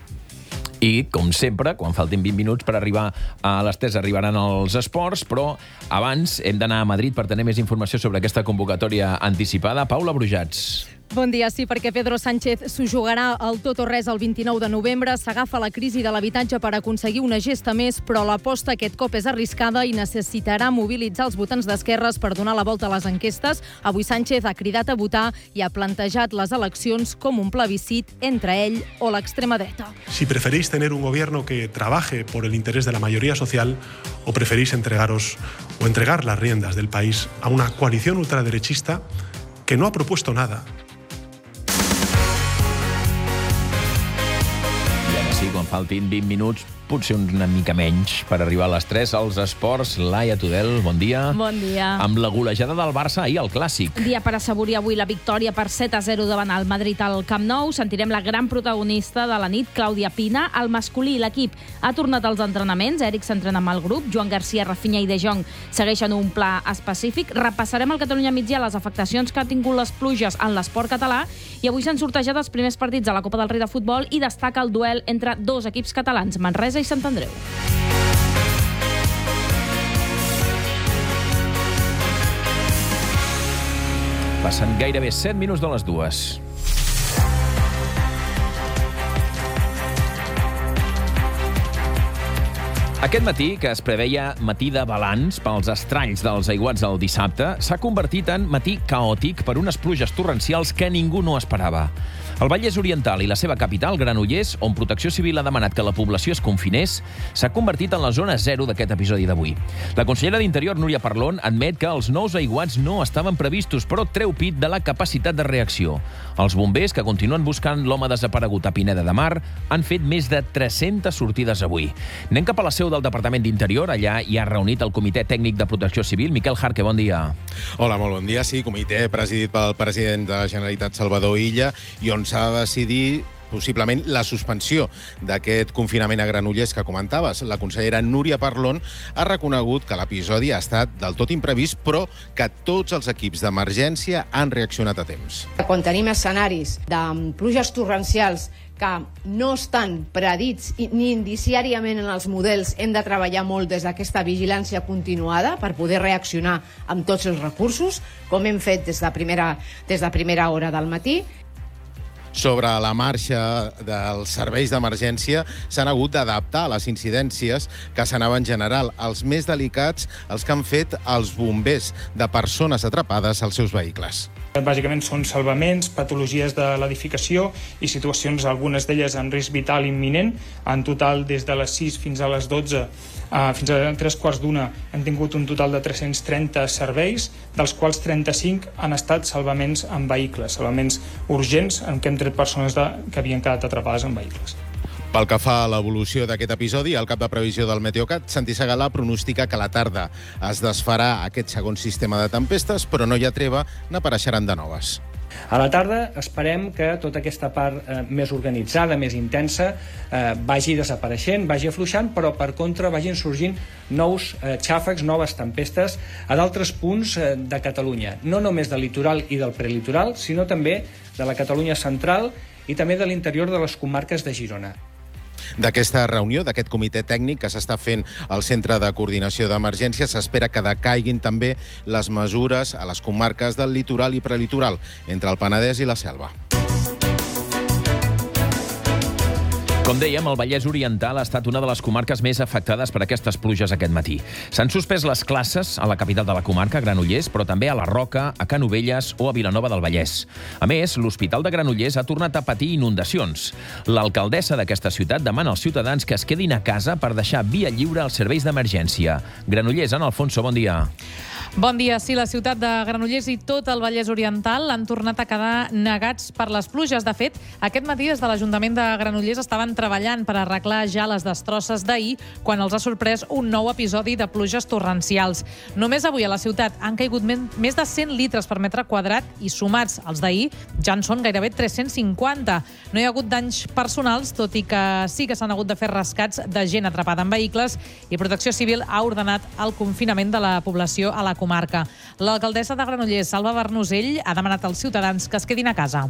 I, com sempre, quan faltin 20 minuts per arribar a les 3 arribaran els esports, però abans hem d'anar a Madrid per tenir més informació sobre aquesta convocatòria anticipada. Paula Brujats. Bon dia, sí, perquè Pedro Sánchez s'ho jugarà al tot o res el 29 de novembre. S'agafa la crisi de l'habitatge per aconseguir una gesta més, però l'aposta aquest cop és arriscada i necessitarà mobilitzar els votants d'esquerres per donar la volta a les enquestes. Avui Sánchez ha cridat a votar i ha plantejat les eleccions com un plebiscit entre ell o l'extrema dreta. Si preferís tener un gobierno que trabaje por el interés de la mayoría social o preferís entregar las riendas del país a una coalición ultraderechista que no ha propuesto nada. Sí, quan faltin 20 minuts, potser una mica menys per arribar a les 3 als esports. Laia Tudel, bon dia. Bon dia. Amb la golejada del Barça ahir al Clàssic. Dia per assaborir avui la victòria per 7-0 davant el Madrid al Camp Nou. Sentirem la gran protagonista de la nit, Clàudia Pina. El masculí, l'equip, ha tornat als entrenaments. Eric s'entrena amb el grup. Joan Garcia, Rafinha i De Jong segueixen un pla específic. Repassarem al Catalunya migdia les afectacions que ha tingut les pluges en l'esport català. I avui s'han sortejat els primers partits de la Copa del Rei de Futbol i destaca el duel entre dos equips catalans, Manresa i Sant Andreu. Passen gairebé 7 minuts de les 2. Aquest matí, que es preveia matí de balanç pels estralls dels aiguats del dissabte, s'ha convertit en matí caòtic per unes pluges torrencials que ningú no esperava. El Vallès Oriental i la seva capital, Granollers, on Protecció Civil ha demanat que la població es confinés, s'ha convertit en la zona zero d'aquest episodi d'avui. La consellera d'Interior, Núria Parlon, admet que els nous aiguats no estaven previstos, però treu pit de la capacitat de reacció. Els bombers, que continuen buscant l'home desaparegut a Pineda de Mar, han fet més de 300 sortides avui. Anem cap a la seu del Departament d'Interior. Allà hi ha reunit el Comitè Tècnic de Protecció Civil. Miquel Jarque, bon dia. Hola, molt bon dia. Sí, comitè presidit pel president de la Generalitat, Salvador Illa, i on s'ha de decidir possiblement la suspensió d'aquest confinament a Granollers que comentaves. La consellera Núria Parlon ha reconegut que l'episodi ha estat del tot imprevist, però que tots els equips d'emergència han reaccionat a temps. Quan tenim escenaris de pluges torrencials que no estan predits ni indiciàriament en els models, hem de treballar molt des d'aquesta vigilància continuada per poder reaccionar amb tots els recursos, com hem fet des de primera hora del matí. Sobre la marxa dels serveis d'emergència s'han hagut d'adaptar a les incidències que s'anaven generant. Els més delicats, els que han fet els bombers de persones atrapades als seus vehicles. Bàsicament són salvaments, patologies de l'edificació i situacions, algunes d'elles en risc vital imminent. En total, des de les 6 fins a les 12, fins a 3:15, hem tingut un total de 330 serveis, dels quals 35 han estat salvaments en vehicles, salvaments urgents en què hem tret persones que havien quedat atrapades en vehicles. Pel que fa a l'evolució d'aquest episodi, el cap de previsió del Meteocat, Santi Segalà, pronostica que a la tarda es desfarà aquest segon sistema de tempestes, però no hi ha treva, n'apareixeran de noves. A la tarda esperem que tota aquesta part més organitzada, més intensa, vagi desapareixent, vagi afluixant, però per contra vagin sorgint nous xàfecs, noves tempestes a d'altres punts de Catalunya. No només del litoral i del prelitoral, sinó també de la Catalunya central i també de l'interior de les comarques de Girona. D'aquesta reunió, d'aquest comitè tècnic que s'està fent al Centre de Coordinació d'Emergències, s'espera que decaiguin també les mesures a les comarques del litoral i prelitoral, entre el Penedès i la Selva. Com dèiem, el Vallès Oriental ha estat una de les comarques més afectades per aquestes pluges aquest matí. S'han suspès les classes a la capital de la comarca, Granollers, però també a la Roca, a Canovelles o a Vilanova del Vallès. A més, l'Hospital de Granollers ha tornat a patir inundacions. L'alcaldessa d'aquesta ciutat demana als ciutadans que es quedin a casa per deixar via lliure als serveis d'emergència. Granollers, Ana Alfonso, bon dia. Bon dia. Sí, la ciutat de Granollers i tot el Vallès Oriental han tornat a quedar negats per les pluges. De fet, aquest matí des de l'Ajuntament de Granollers estaven treballant per arreglar ja les destrosses d'ahir quan els ha sorprès un nou episodi de pluges torrencials. Només avui a la ciutat han caigut més de 100 litres per metre quadrat i sumats als d'ahir ja en són gairebé 350. No hi ha hagut danys personals, tot i que sí que s'han hagut de fer rescats de gent atrapada en vehicles i Protecció Civil ha ordenat el confinament de la població a la comarca. L'alcaldessa de Granollers, Alba Bernusell, ha demanat als ciutadans que es quedin a casa.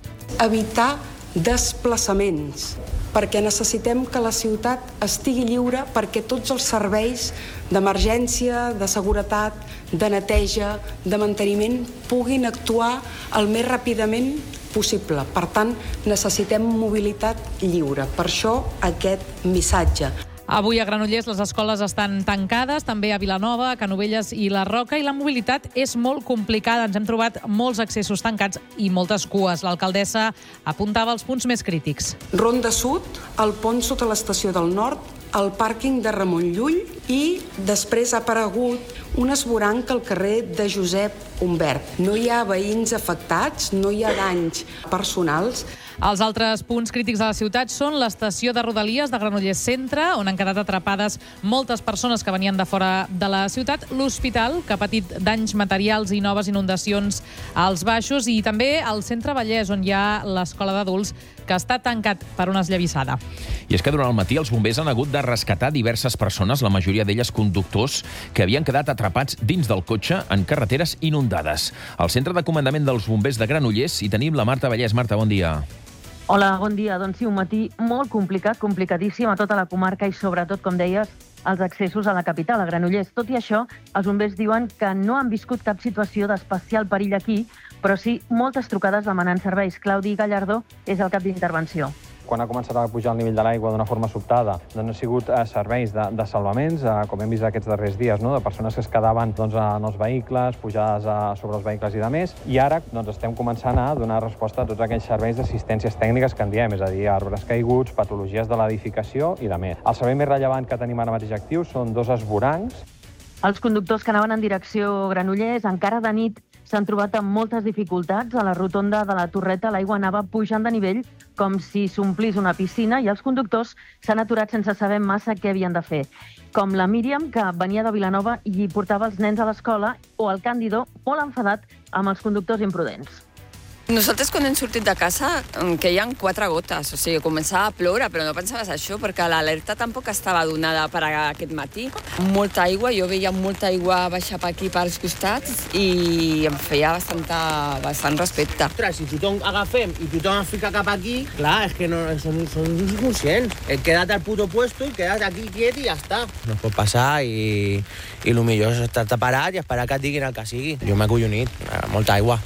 Evitar desplaçaments, perquè necessitem que la ciutat estigui lliure perquè tots els serveis d'emergència, de seguretat, de neteja, de manteniment puguin actuar el més ràpidament possible. Per tant, necessitem mobilitat lliure. Per això aquest missatge. Avui a Granollers les escoles estan tancades, també a Vilanova, a Canovelles i la Roca, i la mobilitat és molt complicada. Ens hem trobat molts accessos tancats i moltes cues. L'alcaldessa apuntava els punts més crítics. Ronda Sud, el pont sota l'estació del Nord, el pàrquing de Ramon Llull i després ha aparegut un esvoranc al carrer de Josep Humbert. No hi ha veïns afectats, no hi ha danys personals. Els altres punts crítics de la ciutat són l'estació de Rodalies de Granollers Centre, on han quedat atrapades moltes persones que venien de fora de la ciutat, l'hospital, que ha patit danys materials i noves inundacions als baixos, i també el Centre Vallès, on hi ha l'escola d'adults, que està tancat per una esllavissada. I és que durant el matí els bombers han hagut de rescatar diverses persones, la majoria d'elles conductors, que havien quedat atrapats dins del cotxe en carreteres inundades. Al centre de comandament dels bombers de Granollers hi tenim la Marta Vallès. Marta, bon dia. Hola, bon dia. Doncs sí, un matí molt complicat, complicadíssim a tota la comarca i sobretot, com deies, els accessos a la capital, a Granollers. Tot i això, els bombers diuen que no han viscut cap situació d'especial perill aquí, però sí moltes trucades demanant serveis. Claudi Gallardó és el cap d'intervenció. Quan ha començat a pujar el nivell de l'aigua d'una forma sobtada, doncs han sigut serveis de salvaments, com hem vist aquests darrers dies, no? De persones que es quedaven en els vehicles, pujades sobre els vehicles i de més. I ara estem començant a donar resposta a tots aquells serveis d'assistències tècniques que en diem, és a dir, arbres caiguts, patologies de l'edificació i de més. El servei més rellevant que tenim ara mateix actiu són 2 esvorancs. Els conductors que anaven en direcció Granollers encara de nit s'han trobat amb moltes dificultats. A la rotonda de la Torreta l'aigua anava pujant de nivell com si s'omplís una piscina i els conductors s'han aturat sense saber massa què havien de fer. Com la Míriam, que venia de Vilanova i portava els nens a l'escola, o el Càndido, molt enfadat amb els conductors imprudents. Nosaltres quan hem sortit de casa queien 4 gotes, o sigui, començava a ploure, però no pensaves això, perquè l'alerta tampoc estava donada per aquest matí. Molta aigua, jo veia molta aigua baixar per aquí, pels costats, i em feia bastant respecte. Si tothom agafem i tothom es fica cap aquí, clar, és que no són inconscients. Queda't al puto puesto i queda't aquí quiet i ja està. No pot passar i el millor és estar-te parat i esperar que et diguin el que sigui. Jo m'he acollonit, molta aigua.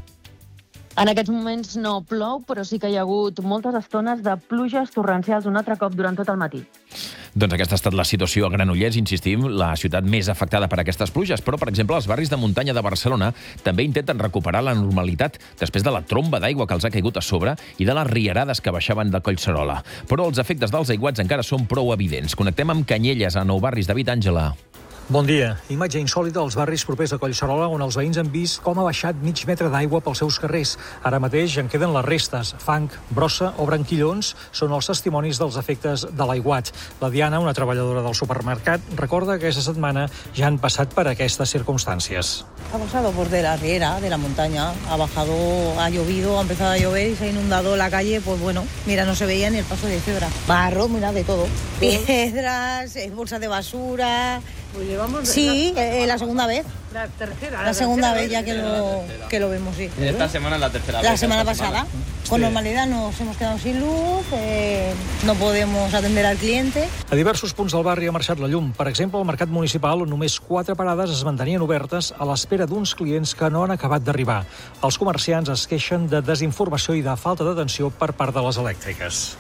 En aquests moments no plou, però sí que hi ha hagut moltes estones de pluges torrencials un altre cop durant tot el matí. Doncs aquesta ha estat la situació a Granollers, insistim, la ciutat més afectada per aquestes pluges. Però, per exemple, els barris de muntanya de Barcelona també intenten recuperar la normalitat després de la tromba d'aigua que els ha caigut a sobre i de les rierades que baixaven de Collserola. Però els efectes dels aiguats encara són prou evidents. Connectem amb Canyelles, a Nou Barris. David, Àngela. Bon dia. Imatge insòlita als barris propers a Collserola, on els veïns han vist com ha baixat mig metre d'aigua pels seus carrers. Ara mateix en queden les restes. Fang, brossa o branquillons són els testimonis dels efectes de l'aiguat. La Diana, una treballadora del supermercat, recorda que aquesta setmana ja han passat per aquestes circumstàncies. Ha pasado por de la riera, de la montaña. Ha bajado, ha llovido, ha empezado a llover y se ha inundado la calle. Pues bueno, mira, no se veía ni el paso de cebra. Barro, mira, de todo. Piedras, bolsas de basura. Pues llevamos... Sí, la segunda vez. La tercera. La segunda vez ya que lo vemos, sí. Esta semana es la tercera vez. La semana pasada. Con normalidad nos hemos quedado sin luz, no podemos atender al cliente. A diversos punts del barri ha marxat la llum. Per exemple, al mercat municipal, on només 4 parades es mantenien obertes a l'espera d'uns clients que no han acabat d'arribar. Els comerciants es queixen de desinformació i de falta d'atenció per part de les elèctriques.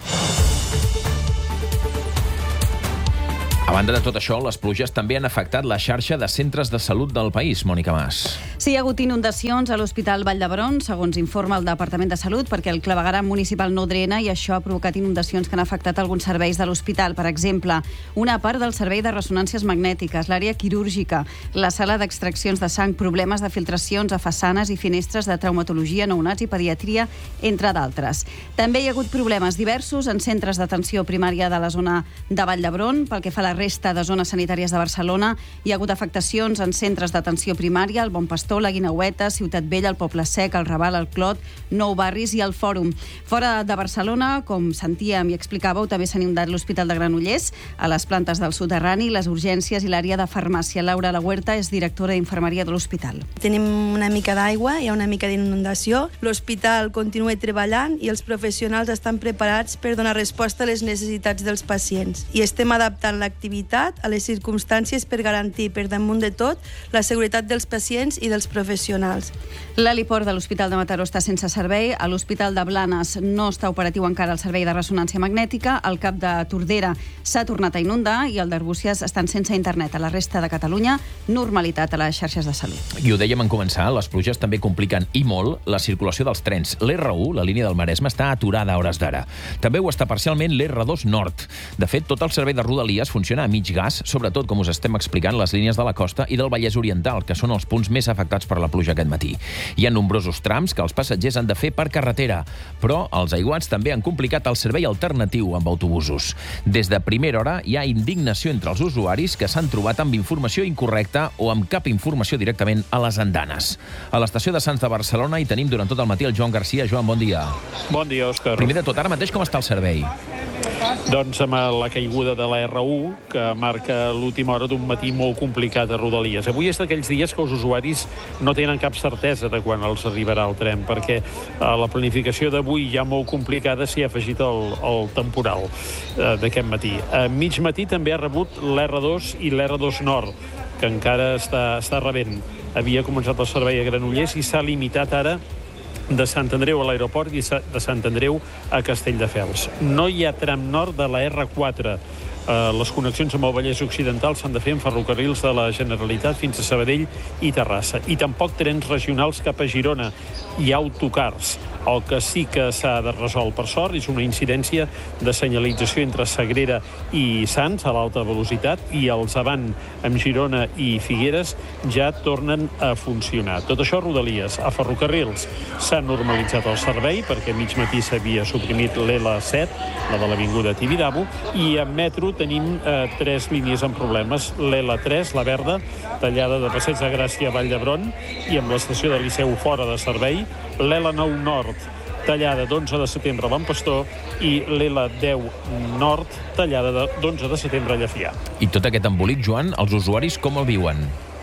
A banda de tot això, les pluges també han afectat la xarxa de centres de salut del país, Mònica Mas. Sí, hi ha hagut inundacions a l'Hospital Vall d'Hebron, segons informa el Departament de Salut, perquè el clavegueram municipal no drena i això ha provocat inundacions que han afectat alguns serveis de l'hospital. Per exemple, una part del servei de ressonàncies magnètiques, l'àrea quirúrgica, la sala d'extraccions de sang, problemes de filtracions a façanes i finestres de traumatologia, neonats i pediatria, entre d'altres. També hi ha hagut problemes diversos en centres d'atenció primària de la zona de Vall d'Hebron, pel que fa a la resta de zones sanitàries de Barcelona. Hi ha hagut afectacions en centres d'atenció primària, el Bon Pastor, la Guineueta, Ciutat Vella, el Poble Sec, el Raval, el Clot, Nou Barris i el Fòrum. Fora de Barcelona, com sentíem i explicàveu, també s'han inundat l'Hospital de Granollers, a les plantes del soterrani, les urgències i l'àrea de farmàcia. Laura La Huerta és directora d'infermeria de l'hospital. Tenim una mica d'aigua, hi ha una mica d'inundació. L'hospital continua treballant i els professionals estan preparats per donar resposta a les necessitats dels pacients. I estem adaptant l'activitat a les circumstàncies per garantir, per damunt de tot, la seguretat dels pacients i dels professionals. L'heliport de l'Hospital de Mataró està sense servei, a l'Hospital de Blanes no està operatiu encara el servei de ressonància magnètica, el cap de Tordera s'ha tornat a inundar i el d'Arbúcies estan sense internet. A la resta de Catalunya, normalitat a les xarxes de salut. I ho dèiem en començar, les pluges també compliquen i molt la circulació dels trens. L'R1, la línia del Maresme, està aturada a hores d'ara. També ho està parcialment l'R2 Nord. De fet, tot el servei de Rodalies funciona a mig gas, sobretot, com us estem explicant, les línies de la costa i del Vallès Oriental, que són els punts més afectats per la pluja aquest matí. Hi ha nombrosos trams que els passatgers han de fer per carretera, però els aiguats també han complicat el servei alternatiu amb autobusos. Des de primera hora hi ha indignació entre els usuaris que s'han trobat amb informació incorrecta o amb cap informació directament a les andanes. A l'estació de Sants de Barcelona hi tenim durant tot el matí el Joan Garcia. Joan, bon dia. Bon dia, Òscar. Primer de tot, ara mateix com està el servei? Doncs amb la caiguda de la R1, que marca l'última hora d'un matí molt complicat a Rodalies. Avui és d'aquells dies que els usuaris no tenen cap certesa de quan els arribarà el tren, perquè la planificació d'avui ja molt complicada s'hi ha afegit el temporal d'aquest matí. A mig matí també ha rebut l'R2 i l'R2 Nord, que encara està rebent. Havia començat el servei a Granollers i s'ha limitat ara de Sant Andreu a l'aeroport i de Sant Andreu a Castelldefels. No hi ha tram nord de la R4. Les connexions amb el Vallès Occidental s'han de fer en ferrocarrils de la Generalitat fins a Sabadell i Terrassa. I tampoc trens regionals cap a Girona. Hi ha autocars. El que sí que s'ha de resoldre, per sort, és una incidència de senyalització entre Sagrera i Sants a l'alta velocitat, i els avant amb Girona i Figueres ja tornen a funcionar. Tot això a Rodalies. A ferrocarrils s'ha normalitzat el servei perquè a mig matí s'havia suprimit l'L7, la de l'Avinguda Tibidabo, i a metro tenim 3 línies amb problemes. L'L3, la verda, tallada de Passeig de Gràcia a Vall d'Hebron i amb l'estació de Liceu fora de servei. L'L9 Nord, tallada d'11 de setembre a Bon Pastor, i l'L10 Nord, tallada d'11 de setembre a Llefià. I tot aquest embolic, Joan, els usuaris com el viuen?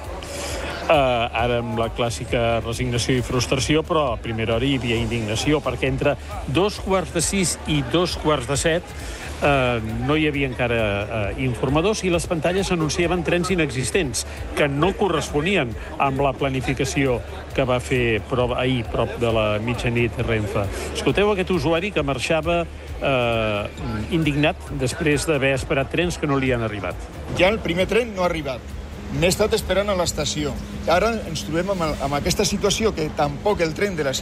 Ara amb la clàssica resignació i frustració, però a primera hora hi havia indignació, perquè entre 5:45 i 5:45 no hi havia encara informadors i les pantalles anunciaven trens inexistents que no corresponien amb la planificació que va fer ahir prop de la mitjanit Renfe. Escolteu aquest usuari que marxava indignat després d'haver esperat trens que no li han arribat. Ja el primer tren no ha arribat. M'he estat esperant a l'estació. Ara ens trobem amb aquesta situació que tampoc el tren de la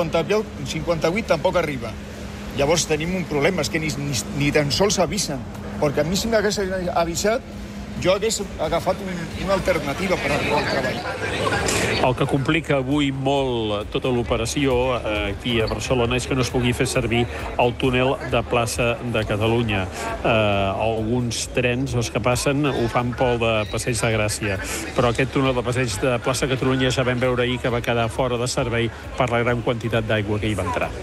5:58 tampoc arriba. Llavors tenim un problema, és que ni tan sols avisen. Perquè a mi si m'hagués avisat jo hagués agafat una alternativa per arribar al treball. El que complica avui molt tota l'operació aquí a Barcelona és que no es pugui fer servir el túnel de Plaça de Catalunya. Alguns trens, els que passen, ho fan pel de Passeig de Gràcia, però aquest túnel de Passeig de Plaça de Catalunya ja vam veure ahir que va quedar fora de servei per la gran quantitat d'aigua que hi va entrar.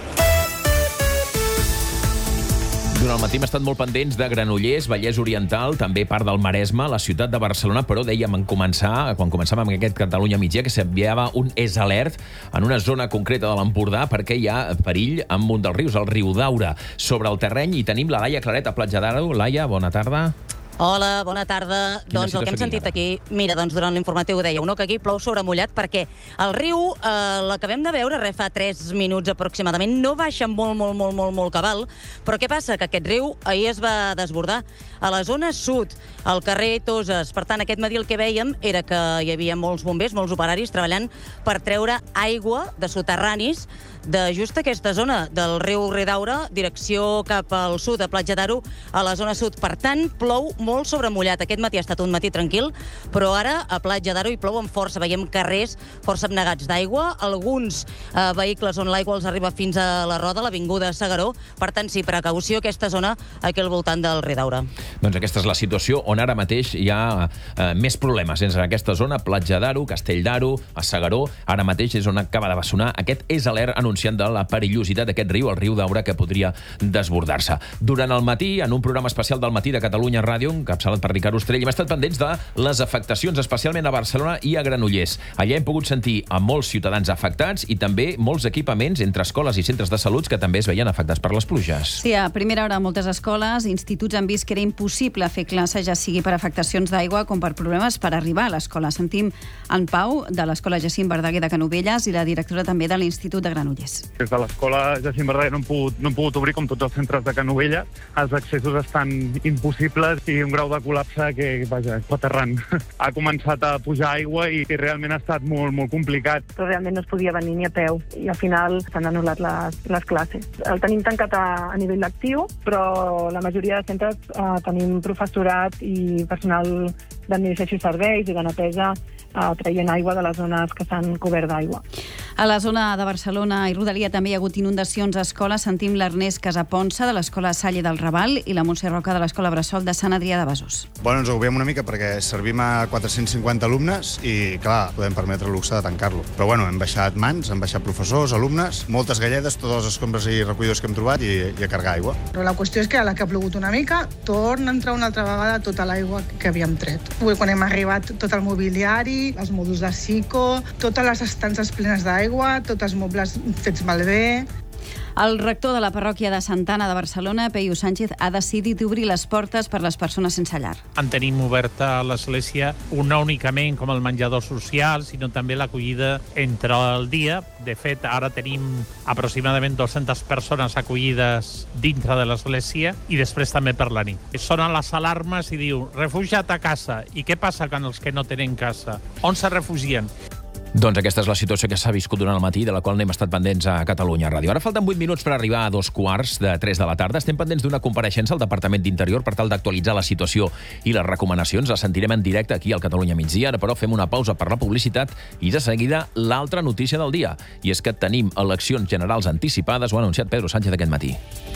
Durant el matí hem estat molt pendents de Granollers, Vallès Oriental, també part del Maresme, la ciutat de Barcelona, però dèiem quan començàvem amb aquest Catalunya migdia que s'enviava un alert en una zona concreta de l'Empordà perquè hi ha perill amb un dels rius, el riu Daura. Sobre el terreny hi tenim la Laia Claret a Platja d'Aro. Laia, bona tarda. Hola, bona tarda. Doncs el que hem sentit aquí, mira, doncs durant l'informatiu dèieu, no?, que aquí plou sobre mullat perquè el riu, l'acabem de veure fa 3 minuts aproximadament, no baixa molt cabal, però què passa? Que aquest riu ahir es va desbordar a la zona sud, al carrer Toses. Per tant, aquest matí el que vèiem era que hi havia molts bombers, molts operaris treballant per treure aigua de soterranis de just aquesta zona del riu Ridaura, direcció cap al sud, a Platja d'Aro, a la zona sud. Per tant, plou molt sobre mullat. Aquest matí ha estat un matí tranquil, però ara a Platja d'Aro hi plou amb força. Veiem carrers força abnegats d'aigua, alguns vehicles on l'aigua els arriba fins a la Roda, l'avinguda Segaró. Per tant, sí, precaució aquesta zona aquí al voltant del Ridaura. Doncs aquesta és la situació on ara mateix hi ha més problemes. En aquesta zona, Platja d'Aro, Castell d'Aro, a Segaró, ara mateix és on acaba de sonar aquest alert anunciant de la perillositat d'aquest riu, el riu Daura, que podria desbordar-se. Durant el matí, en un programa especial del Matí de Catalunya Ràdio, encapçalat per Ricard Ostrell, hem estat pendents de les afectacions, especialment a Barcelona i a Granollers. Allà hem pogut sentir a molts ciutadans afectats i també molts equipaments entre escoles i centres de salut que també es veien afectats per les pluges. Sí, a primera hora moltes escoles i instituts han vist que era impossible fer classe, ja sigui per afectacions d'aigua com per problemes per arribar a l'escola. Sentim en Pau, de l'Escola Jacint Verdaguer de Canovelles, i la directora també de l'Institut de Granollers. Des de l'Escola Jacint Verdaguer no hem pogut obrir, com tots els centres de Canovelles. Els accessos estan impossibles i un grau de col·lapse que, vaja, pot arran. Ha començat a pujar aigua i realment ha estat molt complicat. Però realment no es podia venir ni a peu i al final s'han anul·lat les classes. El tenim tancat a nivell lectiu, però la majoria de centres tenim professorat i personal d'administració i serveis i de neteja traient aigua de les zones que s'han cobert d'aigua. A la zona de Barcelona i Rodalia també hi ha hagut inundacions a escoles. Sentim l'Ernest Casaponsa, de l'Escola Salle del Raval, i la Montse Roca, de l'Escola Bressol de Sant Adrià de Besòs. Bueno, ens ho veiem una mica perquè servim a 450 alumnes i, clar, podem permetre el luxe de tancar-lo. Però, bueno, hem baixat mans, hem baixat professors, alumnes, moltes galledes, tots els escombres i recollidors que hem trobat i a carregar aigua. Però la qüestió és que a la que ha plogut una mica, torna a entrar una altra vegada tota l'aigua que havíem tret. Quan hem arribat, tot el mobiliari, els mòduls de psico, totes les estances plenes d'aigua, tots els mobles fets malbé. El rector de la parròquia de Santana de Barcelona, Peyu Sánchez, ha decidit obrir les portes per les persones sense llar. En tenim oberta a l'església no únicament com el menjador social, sinó també l'acollida entre el dia. De fet, ara tenim aproximadament 200 persones acollides dintre de l'església i després també per la nit. Sonen les alarmes i diu, refugia't a casa. I què passa amb els que no tenen casa? On se refugien? Doncs aquesta és la situació que s'ha viscut durant el matí, de la qual n'hem estat pendents a Catalunya Ràdio. Ara falten 8 minuts per arribar a 2:45 de la tarda. Estem pendents d'una compareixença al Departament d'Interior per tal d'actualitzar la situació i les recomanacions. La sentirem en directe aquí al Catalunya Migdia. Ara, però, fem una pausa per la publicitat i de seguida l'altra notícia del dia. I és que tenim eleccions generals anticipades, ho ha anunciat Pedro Sánchez aquest matí.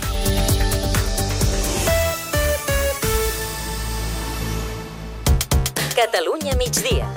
Catalunya Migdia.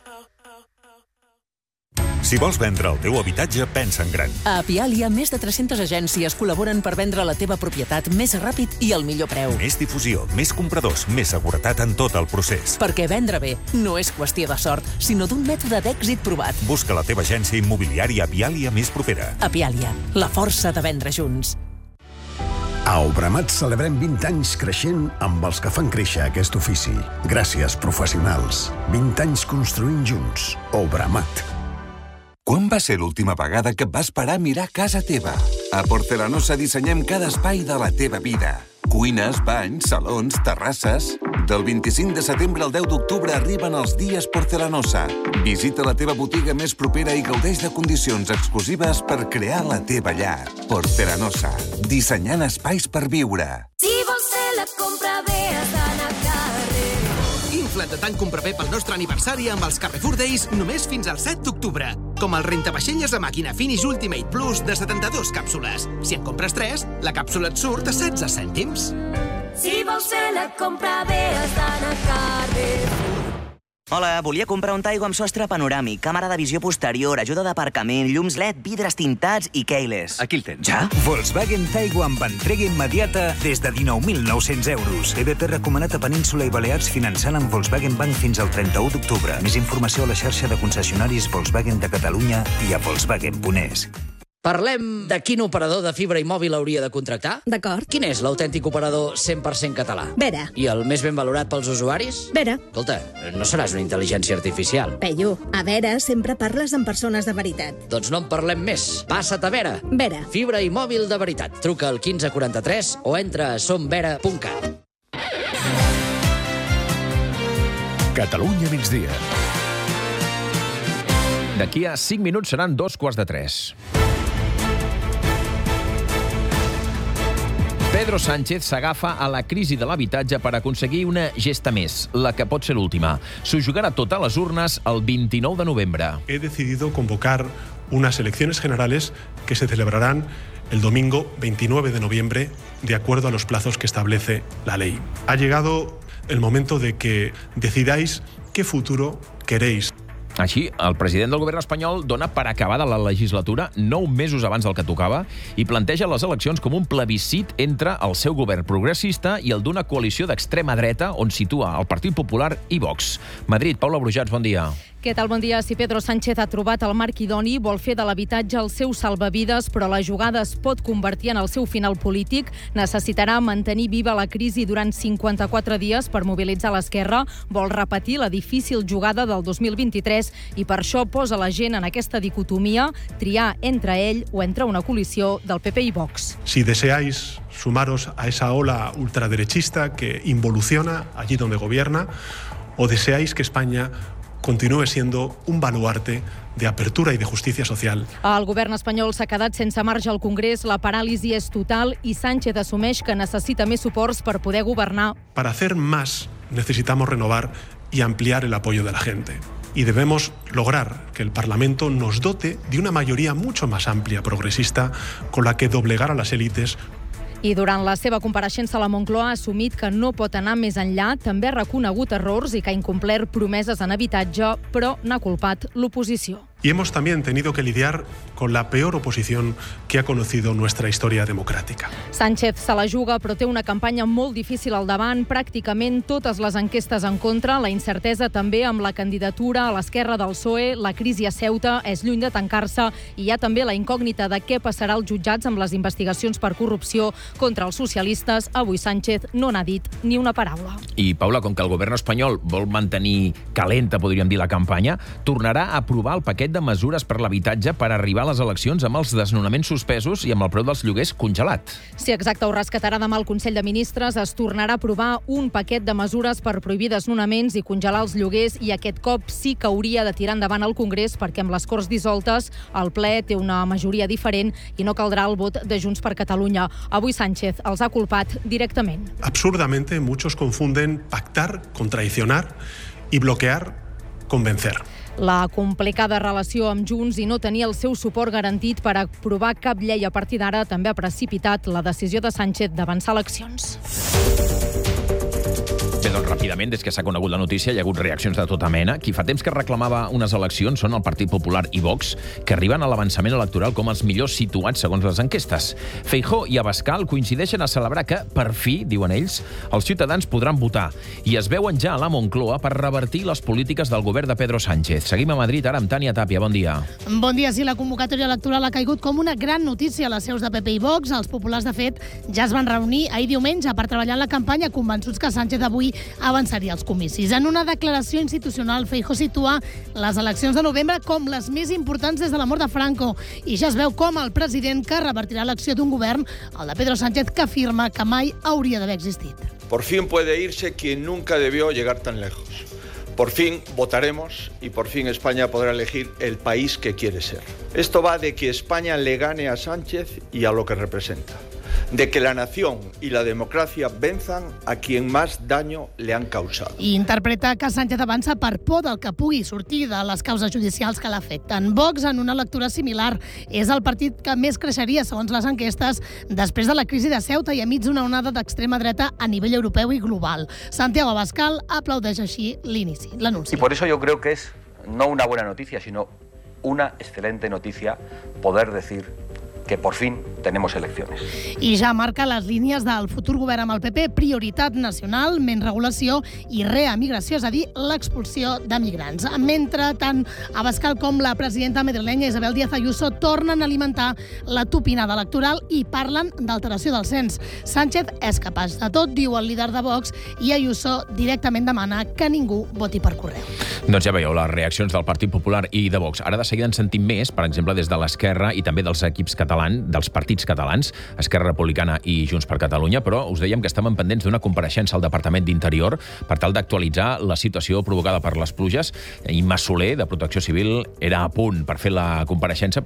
Si vols vendre el teu habitatge, pensa en gran. A Apialia, més de 300 agències col·laboren per vendre la teva propietat més ràpid i al millor preu. Més difusió, més compradors, més seguretat en tot el procés. Perquè vendre bé no és qüestió de sort, sinó d'un mètode d'èxit provat. Busca la teva agència immobiliària Apialia més propera. Apialia, la força de vendre junts. A Obramat celebrem 20 anys creixent amb els que fan créixer aquest ofici. Gràcies, professionals. 20 anys construint junts. Obramat. Quan va ser l'última vegada que et vas parar a mirar casa teva? A Porcelanosa dissenyem cada espai de la teva vida. Cuines, banys, salons, terrasses... Del 25 de setembre al 10 d'octubre arriben els dies Porcelanosa. Visita la teva botiga més propera i gaudeix de condicions exclusives per crear la teva llar. Porcelanosa, dissenyant espais per viure. Si vols fer la compra bé, has d'anar a carrer. Infla't de tant comprar bé pel nostre aniversari amb els Carrefour Days només fins al 7 d'octubre. Com el rentavaixelles de màquina Finish Ultimate Plus de 72 càpsules. Si en compres 3, la càpsula et surt a 16 cèntims. Si vols fer la compra bé, has d'anar a Carrefour. Hola, volia comprar un Taigo amb sostre panoràmic, càmera de visió posterior, ajuda d'aparcament, llums LED, vidres tintats i keyless. Aquí el tens. Ja? Volkswagen Taigo amb entrega immediata des de 19.900 euros. TVP recomanat a Península i Balears finançant amb Volkswagen Bank fins al 31 d'octubre. Més informació a la xarxa de concessionaris Volkswagen de Catalunya i a Volkswagen.es. Parlem de quin operador de fibra i mòbil hauria de contractar? D'acord. Quin és l'autèntic operador 100% català? Vera. I el més ben valorat pels usuaris? Vera. Escolta, no seràs una intel·ligència artificial. Peyu, a Vera sempre parles amb persones de veritat. Doncs no en parlem més. Passa't a Vera. Vera. Fibra i mòbil de veritat. Truca al 1543 o entra a somvera.cat. Catalunya migdia. D'aquí a 5 minuts seran 2:15. Pedro Sánchez s'agafa a la crisi de l'habitatge per aconseguir una gesta més, la que pot ser l'última. S'ho jugarà tot a les urnes el 29 de novembre. He decidido convocar unas elecciones generales que se celebrarán el domingo 29 de noviembre, de acuerdo a los plazos que establece la ley. Ha llegado el momento de que decidáis qué futuro queréis. Així, el president del govern espanyol dona per acabada la legislatura 9 mesos abans del que tocava i planteja les eleccions com un plebiscit entre el seu govern progressista i el d'una coalició d'extrema dreta on situa el Partit Popular i Vox. Madrid, Paula Brujats, bon dia. Què tal? Bon dia. Si Pedro Sánchez ha trobat el marc idoni, vol fer de l'habitatge el seu salvavides, però la jugada es pot convertir en el seu final polític. Necessitarà mantenir viva la crisi durant 54 dies per mobilitzar l'esquerra. Vol repetir la difícil jugada del 2023 i per això posa la gent en aquesta dicotomia, triar entre ell o entre una coalició del PP i Vox. Si deseáis sumaros a esa ola ultraderechista que involuciona allí donde gobierna, o deseáis que España continúe siendo un baluarte de apertura y de justicia social. El govern espanyol s'ha quedat sense marge al Congrés, la paràlisi és total i Sánchez assumeix que necessita més suports per poder governar. Para hacer más necesitamos renovar y ampliar el apoyo de la gente. Y debemos lograr que el Parlamento nos dote de una mayoría mucho más amplia progresista con la que doblegar a las élites. I durant la seva compareixença a la Moncloa ha assumit que no pot anar més enllà, també ha reconegut errors i que ha incomplert promeses en habitatge, però n'ha culpat l'oposició. Y hemos también tenido que lidiar con la peor oposición que ha conocido nuestra historia democrática. Sánchez se la juga, però té una campanya molt difícil al davant, pràcticament totes les enquestes en contra, la incertesa també amb la candidatura a l'esquerra del PSOE, la crisi a Ceuta és lluny de tancar-se i hi ha també la incògnita de què passarà als jutjats amb les investigacions per corrupció contra els socialistes. Avui Sánchez no n'ha dit ni una paraula. I, Paula, com que el govern espanyol vol mantenir calenta, podríem dir, la campanya, tornarà a aprovar el paquet de mesures per l'habitatge per arribar a les eleccions amb els desnonaments suspesos i amb el preu dels lloguers congelat. Sí, exacte, ho rescatarà demà el Consell de Ministres. Es tornarà a aprovar un paquet de mesures per prohibir desnonaments i congelar els lloguers i aquest cop sí que hauria de tirar endavant el Congrés perquè amb les Corts dissoltes el ple té una majoria diferent i no caldrà el vot de Junts per Catalunya. Avui Sánchez els ha culpat directament. Absurdamente, muchos confunden pactar con traicionar y bloquear con vencer. La complicada relació amb Junts i no tenir el seu suport garantit per aprovar cap llei a partir d'ara també ha precipitat la decisió de Sánchez d'avançar eleccions. Bé, doncs ràpidament, des que s'ha conegut la notícia, hi ha hagut reaccions de tota mena. Qui fa temps que reclamava unes eleccions són el Partit Popular i Vox, que arriben a l'avançament electoral com els millors situats segons les enquestes. Feijóo i Abascal coincideixen a celebrar que, per fi, diuen ells, els ciutadans podran votar i es veuen ja a la Moncloa per revertir les polítiques del govern de Pedro Sánchez. Seguim a Madrid ara amb Tània Tàpia. Bon dia. Bon dia. Sí, la convocatòria electoral ha caigut com una gran notícia a les seus de PP i Vox. Els populars, de fet, ja es van reunir ahir diumenge per treballar en la campanya, convençuts que Sánchez avui avançaria als comicis. En una declaració institucional, Feijóo situa les eleccions de novembre com les més importants des de la mort de Franco i ja es veu com el president que revertirà l'acció d'un govern, el de Pedro Sánchez, que afirma que mai hauria d'haver existit. Por fin puede irse quien nunca debió llegar tan lejos. Por fin votaremos y por fin España podrá elegir el país que quiere ser. Esto va de que España le gane a Sánchez y a lo que representa. de que la nación y la democracia venzan a quien más daño le han causado. I interpreta que Sánchez avança per por del que pugui sortir de les causes judicials que l'afecten. Vox, en una lectura similar, és el partit que més creixeria, segons les enquestes, després de la crisi de Ceuta i enmig d'una onada d'extrema dreta a nivell europeu i global. Santiago Abascal aplaudeix així l'anunci. Y por eso yo creo que es no una buena noticia, sino una excelente noticia poder decir que por fin tenemos elecciones. I ja marca les línies del futur govern amb el PP, prioritat nacional, menys regulació i reemigració, és a dir, l'expulsió de migrants. Mentre tant Abascal com la presidenta madrilenya Isabel Díaz Ayuso tornen a alimentar la tupinada electoral i parlen d'alteració del cens. Sánchez és capaç de tot, diu el líder de Vox, i Ayuso directament demana que ningú voti per correu. Doncs ja veieu les reaccions del Partit Popular i de Vox. Ara de seguida en sentim més, per exemple, des de l'Esquerra i també dels equips dels partits catalans, Esquerra Republicana i Junts per Catalunya, però us dèiem que estàvem pendents d'una compareixença al Departament d'Interior per tal d'actualitzar la situació provocada per les pluges. Imma Soler, de Protecció Civil, era a punt per fer la compareixença,